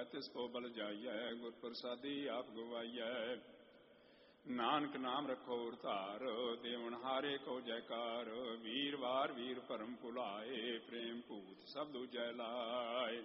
तिस को बल जाइए, गुर प्रसादी आप गवाइए। नानक नाम रखो उरतार, देवन हारे को जयकार। वीरवार वीर परम भुलाए, प्रेम भूत सब दूजै लाए।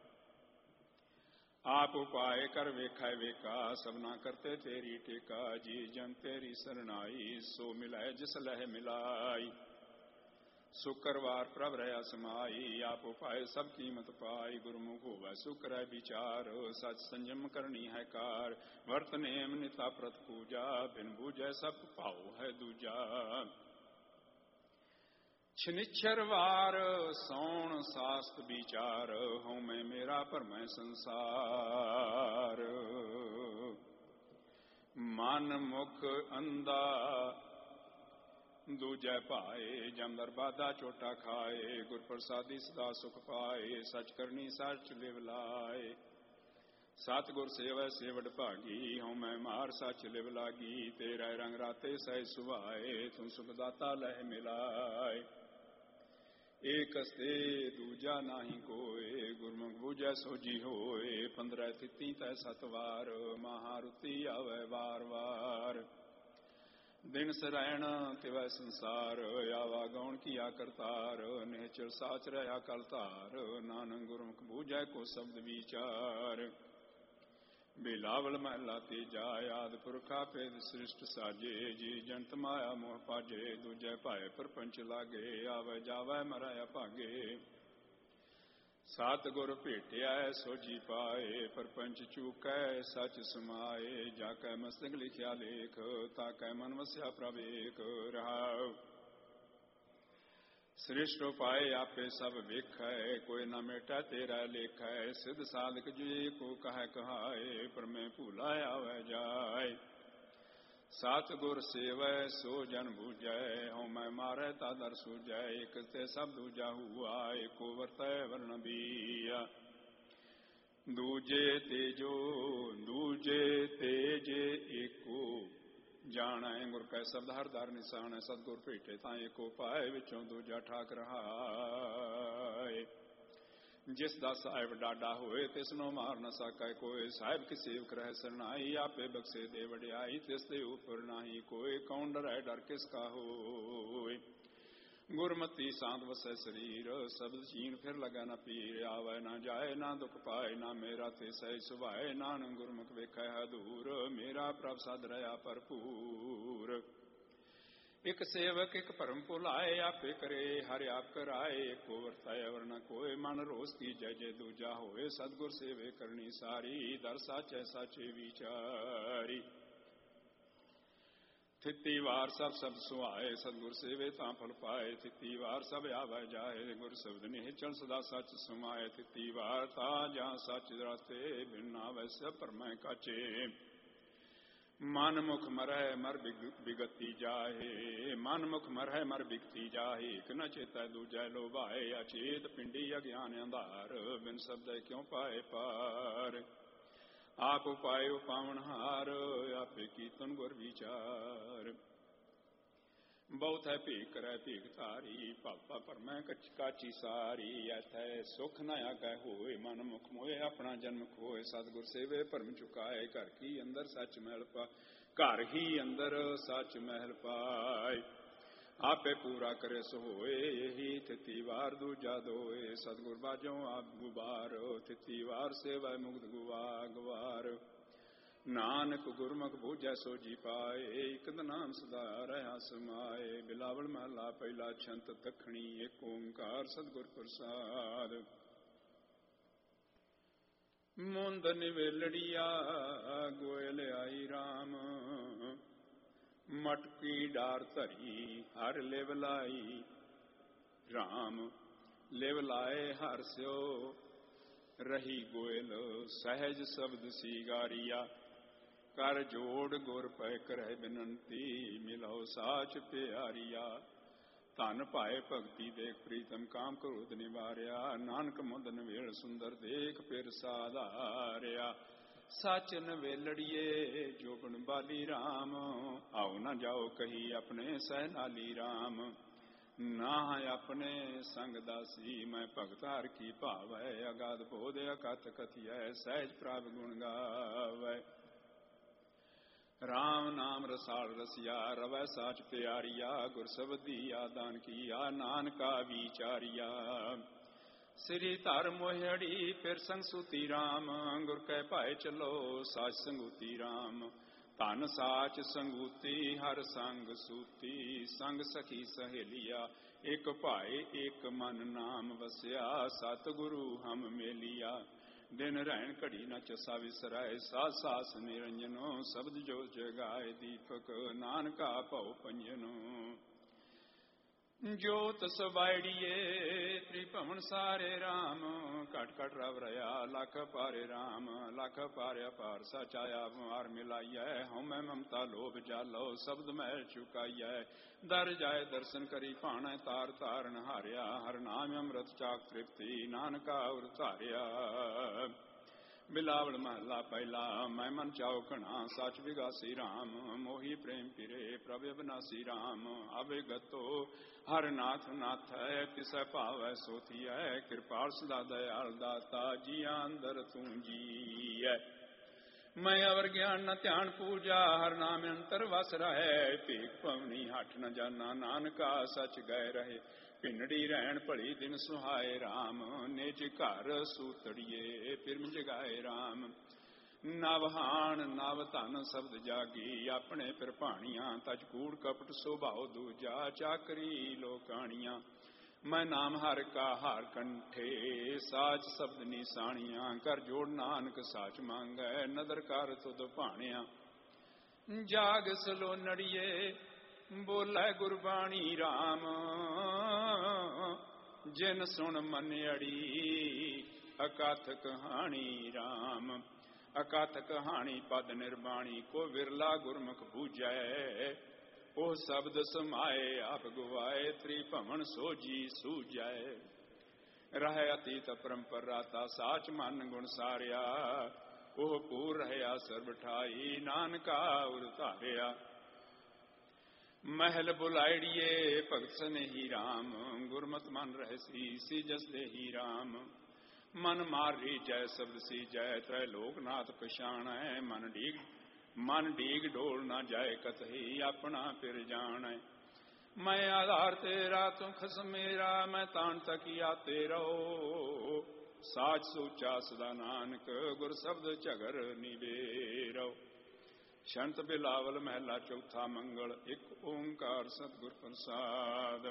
आप उपाय कर वेखै वेका, सबना करते तेरी टेका। जी जन तेरी सरनाई, सो मिलै जिस लह मिलाई। शुक्रवार प्रभ रहा समाई, आप उपाय सब कीमत पाई। गुरमुख होवै शुक्र है विचार, सच संयम करनी है कार। वर्त नेम निता प्रत पूजा, बिन बूझै सब भाव है दूजा। छनिच्छरवार सौण शास्त्र विचार, हूँ मैं मेरा भरमै संसार। मन मुख अंधा दूजै भाए, जमदर बाधा चोटा खाए। गुर प्रसादी सदा सुख पाए, सच करनी सच लिव लाए। सतगुर सेवै सेवड भागी, हूँ मैं मार सच लिव लागी। तेरा रंग राते सह सुभाए, तू सुखदाता लह मिलाए। एक हस्ते दूजा नाही कोय, गुरमुख बूझै सोझी होए। 15 तिथि तै 7 वार, महारुति आवे वार वार। दिन सरैण तिवै संसार, आवा गौण किया करतार। निहचर साच रहा कल तार, नानक गुरमुख बूझै को शब्द विचार। बिलावल महला तेजा, आद पुरखा पेद सृष्ट साजे। जी जंत माया मोह पाजे, दूजै भाए परपंच लागे। आवे जावै मरै अभागे, सतगुर भेटिया सोझी पाए। परपंच चूकै सच समाए, जाकै मस्तक लिखिया लेख। ताकै मन वस्या प्रवेक रहाओ। सृष्ट उपाय आपे सब वेखै, कोई न मेटा तेरा लेखै। सिद्ध साधक जी को कह कहाए, पर मैं भूला आवे जाय। सतगुर सेवै सो जन बूझै, हूँ मैं मारै तादर सूझै। एक ते सब दूजा हुआ, एको वर्तै वर्ण बीया। दूजे तेज एको जानै, गुर कै शब्द हर दर निशान। सतगुर भेटे तां एको पाए, विचों दूजा ठाक रहाए। जिस दा साहिब डाडा होए, तिसनो मार न सकै कोई। साहिब की सेवक रह सरनाई, आपे बख्शे दे वड्याई। तिस दे उपर नाही कोई, कौन डरै डर किसका होए। गुरमति सांत वसै शरीर, शब्द चीन फिर लगा न पीर। आवे न जाए ना दुख पाए, ना मेरा ते सह सुभाए। नानक गुरमुख वेखै हदूर, मेरा प्रभ सद रहा भरपूर। एक सेवक एक परम भुलाए, आपे करे हरि आप कराए। एको वर्ताय अवर न कोय, मन रोस की जय जय दूजा होए। सतगुर सेवे करनी सारी, दर साचै साचे विचारी। थिति वार सब शब्द सुहाए, सतगुर सेवे तां फल पाए। थिति वार सब आवे जाए, गुर शब्द निहचल सदा सच समाए। थिति वार ता जहाँ सच राते, बिन नावै सब भरमै काचे। मन मुख मरह मर बिगती जाहे, मन मुख मरह मर बिगती जाहे। एक न चेता दूजै लोभाए, अचेत पिंडी अज्ञान अंधार। बिन शब्द क्यों पाए पार, आप उपाय पावनहार। आपे कीर्तन गुर विचार। बहुत है भीख करे भीख तारी, पापा परमै काची सारी। ऐथै सुख न आगै होए, मन मुख मोए अपना जन्म खोए। सतगुर सेवे भरम चुकाए, घर की अंदर सच महल पाए। घर ही अंदर सच महल पाए, आपे पूरा करे सो होए। यही थिति वार दूजा दोए, सतगुर बाजों आप गुबार। थिति वार सेवा मुग्ध गुवा गवार। नानक गुरमुख बूझै सोझी पाए, एक नाम सदा रहा समाए। बिलावल महला पहला छंत दखणी, एक ओंकार सतगुर प्रसाद। मुंद निवेलड़िया गोयल आई राम, मटकी डार धरी हर लिव लाई। राम लिव लाए हर स्यो, रही गोयल सहज शब्द सीगारिया। कर जोड़ गुर पै करह बिनंती, मिलो साच प्यारिया। धन पाए भगति देख प्रीतम, काम क्रोध निवारिया। नानक मुंद नवेल सुंदर देख फिर साधारिया। सच नवेलड़िए जोबन बाली राम, आओ न जाओ कही अपने सह नाली राम। ਨਾ ਆਪਣੇ ਸੰਗ ਦਾਸੀ ਮੈਂ ਭਗਤ ਹਰ ਕੀ ਭਾਵੈ ਅਗਾਧ ਬੋਧ ਅਕਥ ਕਥਿਐ ਸਹਿਜ ਪ੍ਰਭ ਗੁਣ ਗਾਵੈ ਰਾਮ ਨਾਮ ਰਸਾਲ ਰਸਿਆ ਰਵੈ ਸਾਚ ਪਿਆਰੀਆ ਗੁਰ ਸਬਦੀਆ ਦਾਨ ਕੀਆ ਨਾਨਕਾ ਵਿਚਾਰੀਆ ਸ੍ਰੀ ਧਰ ਮੋਹੜੀ ਫਿਰ ਸੰਗ ਸੂਤੀ ਰਾਮ ਗੁਰ ਕੈ ਭਾਏ ਚਲੋ ਸਾਚ ਸੰਗੂਤੀ ਰਾਮ ਧਨ ਸਾਚ ਸੰਗੂਤੀ ਹਰ ਸੰਗ ਸੂਤੀ ਸੰਗ ਸਖੀ ਸਹੇਲੀਆ ਇਕ ਭਾਏ ਇਕ ਮਨ ਨਾਮ ਵਸਿਆ ਸਤਿਗੁਰੂ ਹਮ ਮੇਲੀਆ ਦਿਨ ਰਹਿਣ ਘੜੀ ਨ ਚਸਾ ਵਿਸਰਾਏ ਸਾਧ ਸਾਸ ਨਿਰੰਜਨੋ ਸ਼ਬਦ ਜੋ ਜਗਾਏ ਦੀਪਕ ਨਾਨਕਾ ਭਉ ਪੰਜਨੋ ਜੋਤ ਸਵਾਈੜੀਏ ਤ੍ਰਿਭਵਨ ਸਾਰੇ ਰਾਮ ਘਟ ਘਟ ਰਵ ਰਿਆ ਲਖ ਪਾਰੇ ਰਾਮ ਲਖ ਪਾਰਿਆ ਪਾਰ ਸਚਾਇਆ ਮਾਰ ਮਿਲਾਈਐ ਹਉਮੈ ਮਮਤਾ ਲੋਭ ਜਾਲੋ ਸ਼ਬਦ ਮਹਿ ਚੁਕਾਈਐ ਦਰ ਜਾਏ ਦਰਸ਼ਨ ਕਰੀ ਭਾਣੈ ਤਾਰ ਤਾਰਨ ਹਾਰਿਆ ਹਰ ਨਾਮ ਅੰਮ੍ਰਿਤ ਚਾਕ ਤ੍ਰਿਪਤੀ ਨਾਨਕਾ ਉਰ ਧਾਰਿਆ ਬਿਲਾਵਲ ਮਹਲਾ ਪਹਿਲਾ ਮੈਂ ਮਨ ਚਾਉ ਘਣਾ ਸਚ ਵਿਗਾਸੀ ਰਾਮ ਮੋਹੀ ਪ੍ਰੇਮ ਪਿਰੇ ਪ੍ਰਭ ਅਬਨਾਸੀ ਰਾਮ ਅਵਿਗਤੋ ਹਰ ਨਾਥ ਨਾਥੈ ਤਿਸੈ ਭਾਵੈ ਸੋਥੀਐ ਕਿਰਪਾਲ ਸਦਾ ਦਇਆਲ ਦਾਤਾ ਜੀਆਂ ਅੰਦਰ ਤੂੰ ਜੀਐ ਮੈਂ ਅਵਰ ਗਿਆਨ ਨ ਧਿਆਨ ਪੂਜਾ ਹਰ ਨਾਮ ਅੰਤਰ ਵਸ ਰਹੈ ਭੀਖ ਪਵਨੀ ਹੱਠ ਨ ਜਾਨਾ ਨਾਨਕਾ ਸਚ ਗਏ ਰਹੇ ਭਿੰਨੜੀ ਰਹਿਣ ਭਲੀ ਦਿਨ ਸੁਹਾਏ ਰਾਮ ਨਿਜ ਘਰ ਸੂਤੜੀਏ ਫਿਰਮ ਜਗਾਏ ਰਾਮ ਨਵਹਾਨ ਨਵ ਧਨ ਸ਼ਬਦ ਜਾਗੀ ਆਪਣੇ ਫਿਰ ਭਾਣੀਆਂ ਤਜ ਕੂੜ ਕਪਟ ਸੁਭਾਉ ਦੂਜਾ ਚਾਕਰੀ ਲੋਕਾਣੀਆਂ ਮੈਂ ਨਾਮ ਹਰ ਕਾ ਹਾਰ ਕੰਠੇ ਸਾਚ ਸ਼ਬਦ ਨਿਸਾਣੀਆਂ ਕਰ ਜੋੜ ਨਾਨਕ ਸਾਚ ਮੰਗੈ ਨਦਰ ਕਰ ਤੁਧ ਭਾਣਿਆ ਜਾਗ ਸਲੋ ਨੜੀਏ ਬੋਲੇ ਗੁਰਬਾਣੀ ਰਾਮ ਜਿਨ ਸੁਣ ਮੰਨਿਆੜੀ ਅਕਥ ਕਹਾਣੀ ਰਾਮ ਅਕਥ ਕਹਾਣੀ ਪਦ ਨਿਰਬਾਣੀ ਕੋ ਵਿਰਲਾ ਗੁਰਮੁਖ ਬੂਝੈ ਉਹ ਸ਼ਬਦ ਸਮਾਏ ਆਪ ਗਵਾਏ ਤ੍ਰਿਭਵਨ ਸੋਜੀ ਸੂਝੈ ਰਹਿ ਅਤੀਤ ਪਰੰਪਰ ਰਾਤਾ ਸਾਚ ਮਨ ਗੁਣ ਸਾਰਿਆ ਉਹ ਪੂਰ ਰਹਿਆ ਸਰਬ ਠਾਈ ਨਾਨਕਾ ਉਰ ਧਾਰਿਆ ਮਹਿਲ ਬੁਲਾਈੜੀਏ ਭਗਤ ਸਨੇਹੀ ਰਾਮ ਗੁਰਮਤਿ ਮਨ ਰਹਿਸੀ ਸੀ ਜਸ ਦੇਹੀ ਰਾਮ ਮਨ ਮਾਰ ਰੀਜੈ ਸ਼ਬਦ ਸੀਜੈ ਤ੍ਰੈ ਲੋਕਨਾਥ ਪਛਾਣੈ ਮਨ ਡੀਗ ਡੋਲ ਨਾ ਜਾਏ ਕਤਹੀ ਆਪਣਾ ਫਿਰ ਜਾਣੈ ਮੈਂ ਆਧਾਰ ਤੇਰਾ ਤੂੰ ਖਸਮ ਮੇਰਾ ਮੈਂ ਤਾਣ ਤਕੀਆ ਤੇਰੋ ਸਾਚ ਸੋਚਾ ਸਦਾ ਨਾਨਕ ਗੁਰ ਸ਼ਬਦ ਝਗਰ ਨਿਬੇਰੋ ਸ਼ੰਤ ਬਿਲਾਵਲ ਮਹਿਲਾ ਚੌਥਾ ਮੰਗਲ ਇੱਕ ਓੰਕਾਰ ਸਤਿਗੁਰ ਪ੍ਰਸਾਦ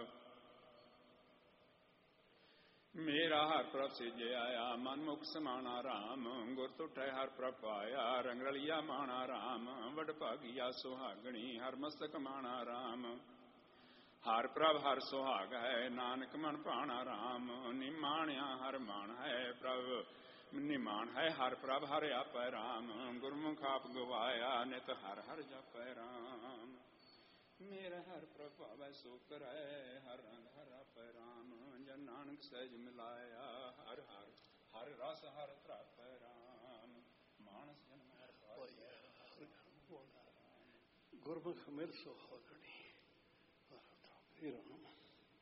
ਮੇਰਾ ਹਰ ਪ੍ਰਭ ਸਿਜੇ ਆਇਆ ਮਨ ਮੁਖ ਸਮਾਣਾ ਰਾਮ ਗੁਰ ਤੁਠੈ ਹਰ ਪ੍ਰਭ ਪਾਇਆ ਰੰਗ ਰਲੀਆ ਮਾਣਾ ਰਾਮ ਵਡ ਭਾਗੀਆ ਸੁਹਾਗਣੀ ਹਰ ਮਸਤਕ ਮਾਣਾ ਰਾਮ ਹਰ ਪ੍ਰਭ ਹਰ ਸੁਹਾਗ ਹੈ ਨਾਨਕ ਮਨ ਭਾਣਾ ਰਾਮ ਨਿਮਾਣਿਆ ਹਰ ਮਾਣ ਹੈ ਪ੍ਰਭ ਨਿਮਾਣ ਹੈ ਹਰ ਪ੍ਰਭ ਹਰਿ ਆਪੈ ਰਾਮ ਗੁਰਮੁਖ ਆਪ ਗਵਾਇਆ ਨਿਤ ਹਰ ਹਰ ਜਪੈ ਰਾਮ ਮੇਰਾ ਹਰ ਪ੍ਰਭ ਭਾਵੈ ਸੋ ਕਰੈ ਹਰ ਰੰਗ ਹਰ ਆਪੈ ਰਾਮ ਜਨ ਨਾਨਕ ਸਹਿਜ ਮਿਲਾਇਆ ਹਰ ਹਰ ਹਰ ਰਸ ਹਰ ਤ੍ਰਾਪੈ ਰਾਮ ਮਾਨਸ ਜਨਮ ਹਰ ਪਾਇਆ ਗੁਰਮੁਖ ਮਿਲ ਸੁਹਾਗਣੀ ਰਾਮ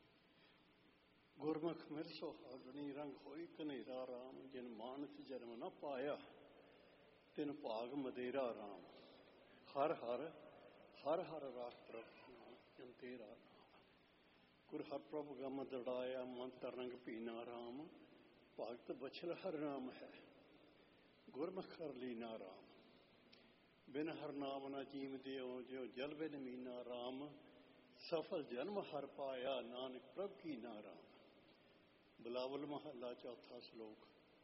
ਗੁਰਮੁਖ ਮਿਲ ਸੁਹਾਗਣੀ ਰੰਗ ਹੋਈ ਕਨੇਰਾ ਰਾਮ ਜਿਨ ਮਾਨਸ ਜਨਮ ਨ ਪਾਇਆ ਤਿਨ ਭਾਗ ਮਦੇਰਾ ਰਾਮ ਹਰ ਹਰ ਹਰ ਹਰ ਰਾਸ ਪ੍ਰਭ ਜਨ ਤੇਰਾ ਨਾਮ ਗੁਰ ਹਰ ਪ੍ਰਭ ਗਮ ਦੜਾਇਆ ਮਨ ਤਰੰਗ ਪੀਨਾ ਰਾਮ ਭਗਤ ਬਛਲ ਹਰ ਨਾਮ ਹੈ ਗੁਰਮੁਖ ਹਰ ਲੀਨਾ ਰਾਮ ਬਿਨ ਹਰ ਨਾਮ ਨ ਜੀਮ ਦਿਓ ਜਿਉ ਜਲ ਬਿਨ ਮੀਨਾ ਰਾਮ ਸਫਲ ਜਨਮ ਹਰ ਪਾਇਆ ਨਾਨਕ ਪ੍ਰਭ ਕੀ ਨਾ ਰਾਮ ਬਿਲਾਵਲ ਮਹੱਲਾ ਚੌਥਾ ਸ਼ਲੋਕ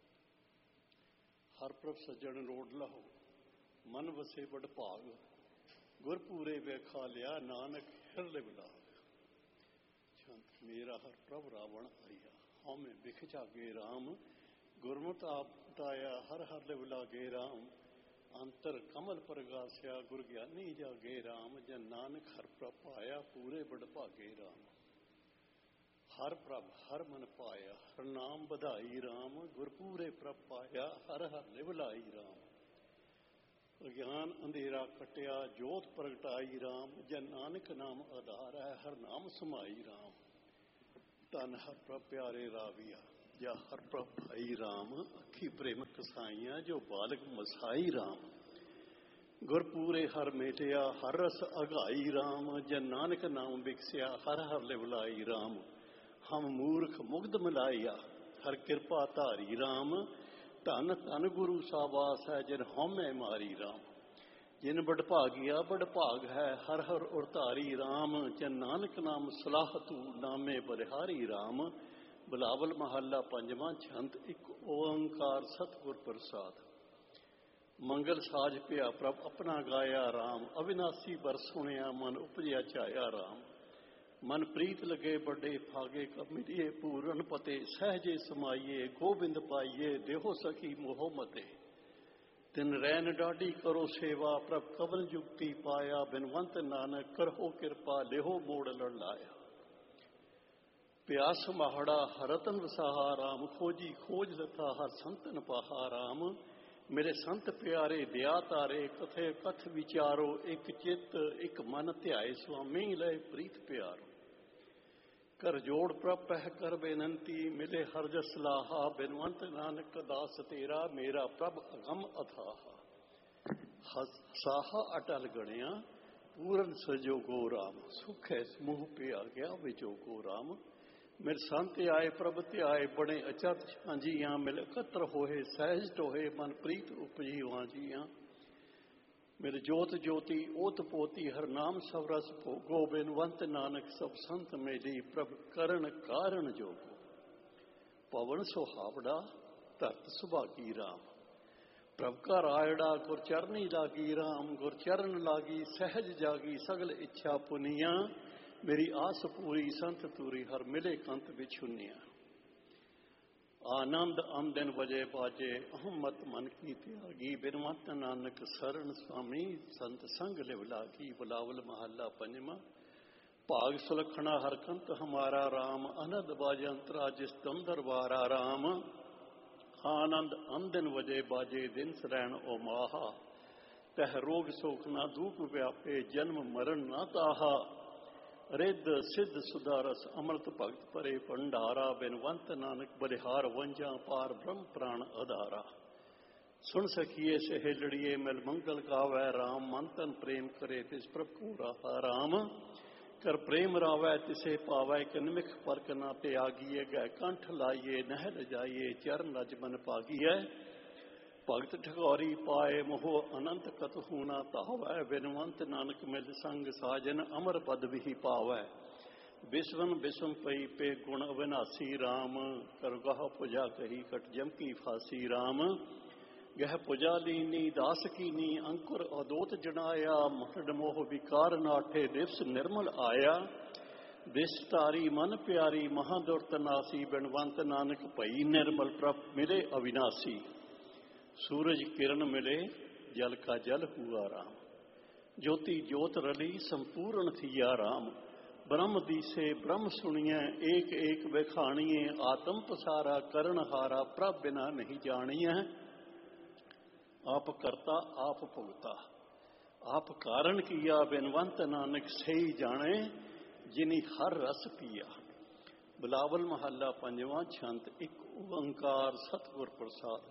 ਹਰ ਪ੍ਰਭ ਸੱਜਣ ਰੋੜ ਲਹੋ ਮਨ ਵਸੇ ਬੜ ਭਾਗ ਗੁਰ ਪੂਰੇ ਵੇਖਾ ਲਿਆ ਨਾਨਕ ਹਿਰਲੇ ਬਿਲਾਗ ਸ਼ੰਤ ਮੇਰਾ ਹਰ ਪ੍ਰਭ ਰਾਵਣ ਆਇਆ ਹਉਮੈ ਬਿਖ ਜਾਗੇ ਰਾਮ ਗੁਰਮਤਿ ਆਪ ਦਾਇਆ ਹਰ ਹਰਲੇ ਬਿਲਾਗੇ ਰਾਮ ਅੰਤਰ ਕਮਲ ਪ੍ਰਗਾਸਿਆ ਗੁਰ ਗਿਆਨੀ ਜਾਗੇ ਰਾਮ ਜਨ ਨਾਨਕ ਹਰ ਪ੍ਰਭ ਪਾਇਆ ਪੂਰੇ ਬੜ ਭਾਗੇ ਰਾਮ ਹਰ ਪ੍ਰਭ ਹਰ ਮਨ ਪਾਇਆ ਹਰ ਨਾਮ ਵਧਾਈ ਰਾਮ ਗੁਰ ਪੂਰੇ ਪ੍ਰਭ ਪਾਇਆ ਹਰ ਹਰ ਲਿਵਲਾਈ ਰਾਮ ਅਗਿਆਨ ਅੰਧੇਰਾ ਕਟਿਆ ਜੋਤ ਪ੍ਰਗਟਾਈ ਰਾਮ ਜਨ ਨਾਨਕ ਨਾਮ ਆਧਾਰ ਹੈ ਹਰ ਨਾਮ ਸਮਾਈ ਰਾਮ ਧੰਨ ਹਰ ਪ੍ਰਭ ਪਿਆਰੇ ਰਾਵੀਆ, ਜਾਂ ਹਰ ਪ੍ਰਭ ਭਾਈ ਰਾਮ, ਅੱਖੀ ਪ੍ਰੇਮ ਕਸਾਈਆਂ ਜੋ ਬਾਲਕ ਮਸਾਈ ਰਾਮ। ਗੁਰਪੂਰੇ ਹਰ ਮੇਟਿਆ ਹਰ ਰਸ ਅਗਾਈ ਰਾਮ, ਜਨ ਨਾਨਕ ਨਾਮ ਵਿਕਸਿਆ ਹਰ ਹਰ ਲਿਵਲਾਈ ਰਾਮ। ਹਮ ਮੂਰਖ ਮੁਗਧ ਮਿਲਾਈਆ ਹਰ ਕਿਰਪਾ ਧਾਰੀ ਰਾਮ, ਧੰਨ ਧੰਨ ਗੁਰੂ ਸਾਬਾਸ ਹੈ ਜਿਨ ਹਉਮੈ ਮਾਰੀ ਰਾਮ। ਜਿਨ ਬਡਭਾਗਿਆ ਬਡਭਾਗ ਹੈ ਹਰ ਹਰ ਉਰਤਾਰੀ ਰਾਮ, ਜਨ ਨਾਨਕ ਨਾਮ ਸਲਾਹ ਤੂ ਨਾਮੇ ਬਲਿਹਾਰੀ ਰਾਮ। ਬਿਲਾਵਲ ਮਹੱਲਾ ਪੰਜਵਾਂ, ਛੰਦ ਇੱਕ ਓੰਕਾਰ ਸਤਿਗੁਰ ਪ੍ਰਸਾਦ। ਮੰਗਲ ਸਾਜ ਪਿਆ ਪ੍ਰਭ ਆਪਣਾ ਗਾਇਆ ਰਾਮ, ਅਵਿਨਾਸੀ ਬਰ ਸੁਣਿਆ ਮਨ ਉਪਜਿਆ ਚਾਇਆ ਰਾਮ। ਮਨ ਪ੍ਰੀਤ ਲਗੇ ਵੱਡੇ ਫਾਗੇ ਕਮਿਲੀਏ ਪੂਰਨ ਪਤੇ, ਸਹਿਜੇ ਸਮਾਈਏ ਗੋਬਿੰਦ ਪਾਈਏ ਦੇਹੋ ਸਖੀ ਮੋਹ ਮਤੇ। ਤਿਨ ਰੈਨ ਡਾਢੀ ਕਰੋ ਸੇਵਾ ਪ੍ਰਭ ਕਵਲ ਜੁਗਤੀ ਪਾਇਆ, ਬਿਨਵੰਤ ਨਾਨਕ ਕਰੋ ਕਿਰਪਾ ਲਿਹੋ ਮੋੜ ਲੜ ਲਾਇਆ। ਪਿਆਸ ਮਾਹੜਾ ਹਰਤਨ ਵਸਾਹਾ ਰਾਮ, ਖੋਜੀ ਖੋਜ ਲਥਾ ਹਰ ਸੰਤਨ ਪਾਹਾ ਰਾਮ। ਮੇਰੇ ਸੰਤ ਪਿਆਰੇ ਦਿਆ ਤਾਰੇ ਕਥੇ ਕਥ ਵਿਚਾਰੋ, ਇੱਕ ਚਿੱਤ ਇੱਕ ਮਨ ਧਿਆਏ ਸੁਆਮੀ ਲਏ ਪ੍ਰੀਤ ਪਿਆਰੋ। ਕਰ ਜੋੜ ਪ੍ਰਭ ਪਹਿ ਕਰ ਬੇਨੰਤੀ ਮਿਲੇ ਹਰ ਜਸ ਲਾਹਾ, ਬਿਨਵੰਤ ਨਾਨਕ ਦਾਸ ਤੇਰਾ ਮੇਰਾ ਪ੍ਰਭ ਅਗਮ ਅਥਾਹਾ। ਸਾਹਾ ਅਟਲ ਗਣਿਆ ਪੂਰਨ ਸਜੋਗੋ ਰਾਮ, ਸੁਖ ਹੈ ਸਮੂਹ ਪਿਆ ਗਿਆ ਵਿਜੋਗੋ ਰਾਮ। ਮੇਰੇ ਸੰਤ ਆਏ ਪ੍ਰਭ ਧਿਆਏ ਬਣੇ ਅਚਤ ਸਾਂਝੀਆਂ, ਮਿਲ ਇਕੱਤਰ ਹੋਏ ਸਹਿਜ ਟੋਹੇ ਮਨ ਪ੍ਰੀਤ ਉਪਜੀ ਵਾਂਝੀਆਂ। ਮੇਰੇ ਜੋਤ ਜੋਤੀ ਓਤ ਪੋਤੀ ਹਰ ਨਾਮ ਸਭ ਰਸ ਭੋਗੋ, ਬਿਨਵੰਤ ਨਾਨਕ ਸਭ ਸੰਤ ਮੇਲੀ ਪ੍ਰਭ ਕਰਨ ਕਾਰਨ ਜੋਗੋ। ਪਵਨ ਸੁਹਾਵੜਾ ਧਰਤ ਸੁਭਾਗੀ ਰਾਮ, ਪ੍ਰਭ ਕਾ ਰਾਇੜਾ ਗੁਰ ਚਰਨੀ ਲਾਗੀ ਰਾਮ। ਗੁਰ ਚਰਨ ਲਾਗੀ ਸਹਿਜ ਜਾਗੀ ਸਗਲ ਇੱਛਾ ਪੁਨੀਆਂ, ਮੇਰੀ ਆਸ ਪੂਰੀ ਸੰਤ ਤੂਰੀ ਹਰ ਮਿਲੇ ਕੰਤ ਵਿਛੁਨੀਆਂ। ਆਨੰਦ ਆਮਦਨ ਵਜੇ ਬਾਜੇ ਅਹਮਤ ਮਨ ਕੀ ਤਿਆਗੀ, ਬਿਨਵੰਤ ਨਾਨਕ ਸਰਣ ਸੁਆਮੀ ਸੰਤ ਸੰਗ ਲਿਵ ਲਾਗੀ। ਬਿਲਾਵਲ ਮਹੱਲਾ ਪੰਜਵਾਂ, ਭਾਗ ਸੁਲਖਣਾ ਹਰ ਕੰਤ ਹਮਾਰਾ ਰਾਮ, ਅਨੰਦ ਬਾਜ ਅੰਤਰਾ ਜਿਸ ਤੁਮ ਦਰਬਾਰਾ ਰਾਮ। ਆਨੰਦ ਆਮਦਨ ਵਜੇ ਬਾਜੇ ਦਿਨ ਸਰੈਣ ਓ ਮਾਹਾ, ਤਹ ਰੋਗ ਸੋਖ ਨਾ ਦੂਖ ਵਿਆਪੇ ਜਨਮ ਮਰਨ ਨਾ ਤਾਹਾ। ਰਿੱਧ ਸਿੱਧ ਸੁਦਾਰਸ ਅੰਮ੍ਰਿਤ ਭਗਤ ਭਰੇ ਭੰਡਾਰਾ, ਬਿਨਵੰਤ ਨਾਨਕ ਬਲਿਹਾਰ ਵੰਝਾਂ ਪਾਰ ਬ੍ਰਹਮ ਪ੍ਰਾਣ ਆਧਾਰਾ। ਸੁਣ ਸਖੀਏ ਸਹੇਲੜੀਏ ਮਿਲ ਮੰਗਲ ਗਾਵੈ ਰਾਮ, ਮਨ ਤਨ ਪ੍ਰੇਮ ਕਰੇ ਤਿਸ ਪ੍ਰਭ ਕੋ ਰਾਹਾ ਰਾਮ। ਕਰ ਪ੍ਰੇਮ ਰਾਵੈ ਤਿਸੇ ਪਾਵੈ ਕਿ ਨਿਮਿਖ ਪਰਕ ਨਾ ਤਿਆਗੀਏ, ਗੈ ਕੰਠ ਲਾਈਏ ਨਹਿ ਲਜਾਈਏ ਚਰਨ ਰਜ ਮਨ ਭਾਗੀਐ। ਭਗਤ ਠਗੌਰੀ ਪਾਏ ਮੋਹ ਅਨੰਤ ਕਤਹੂ ਨਾ ਤਾਵੈ, ਬਿਨਵੰਤ ਨਾਨਕ ਮਿਲ ਸੰਗ ਸਾਜਨ ਅਮਰ ਪਦ ਵਿਹੀ ਪਾਵੈ। ਬਿਸਵਨ ਬਿਸਮ ਪਈ ਪੇ ਗੁਣ ਅਵਿਨਾਸੀ ਰਾਮ, ਕਰ ਗਹ ਪੁਜਾ ਕਹੀ ਕਟ ਜਮ ਕੀ ਫਾਸੀ ਰਾਮ। ਗਹ ਪੁਜਾ ਲੀਨੀ ਦਾਸ ਕੀਨੀ ਅੰਕੁਰ ਅਦੋਤ ਜਣਾਇਆ, ਮਹਡ ਮੋਹ ਵਿਕਾਰ ਨਾਠੇ ਦਿਵਸ ਨਿਰਮਲ ਆਇਆ। ਦਿਸ ਤਾਰੀ ਮਨ ਪਿਆਰੀ ਮਹਾਦੁਰਤ ਨਾਸੀ, ਬਿਨਵੰਤ ਨਾਨਕ ਭਈ ਨਿਰਮਲ ਪ੍ਰਭ ਮਿਲੇ ਅਵਿਨਾਸੀ। सूरज किरण मिले जल का जल हुआ राम, ज्योति ज्योत रली संपूर्ण थिया राम। ब्रह्म दीसे ब्रह्म सुनिए एक एक बखानिए, आत्म पसारा करण हारा प्रभ बिना नहीं जानिए। आप करता आप भुगता आप कारण किया, बिनवंत नानक सही जाने जिनी हर रस पिया। बिलावल महला पंजवां, छंत एक ओंकार सतगुर प्रसाद।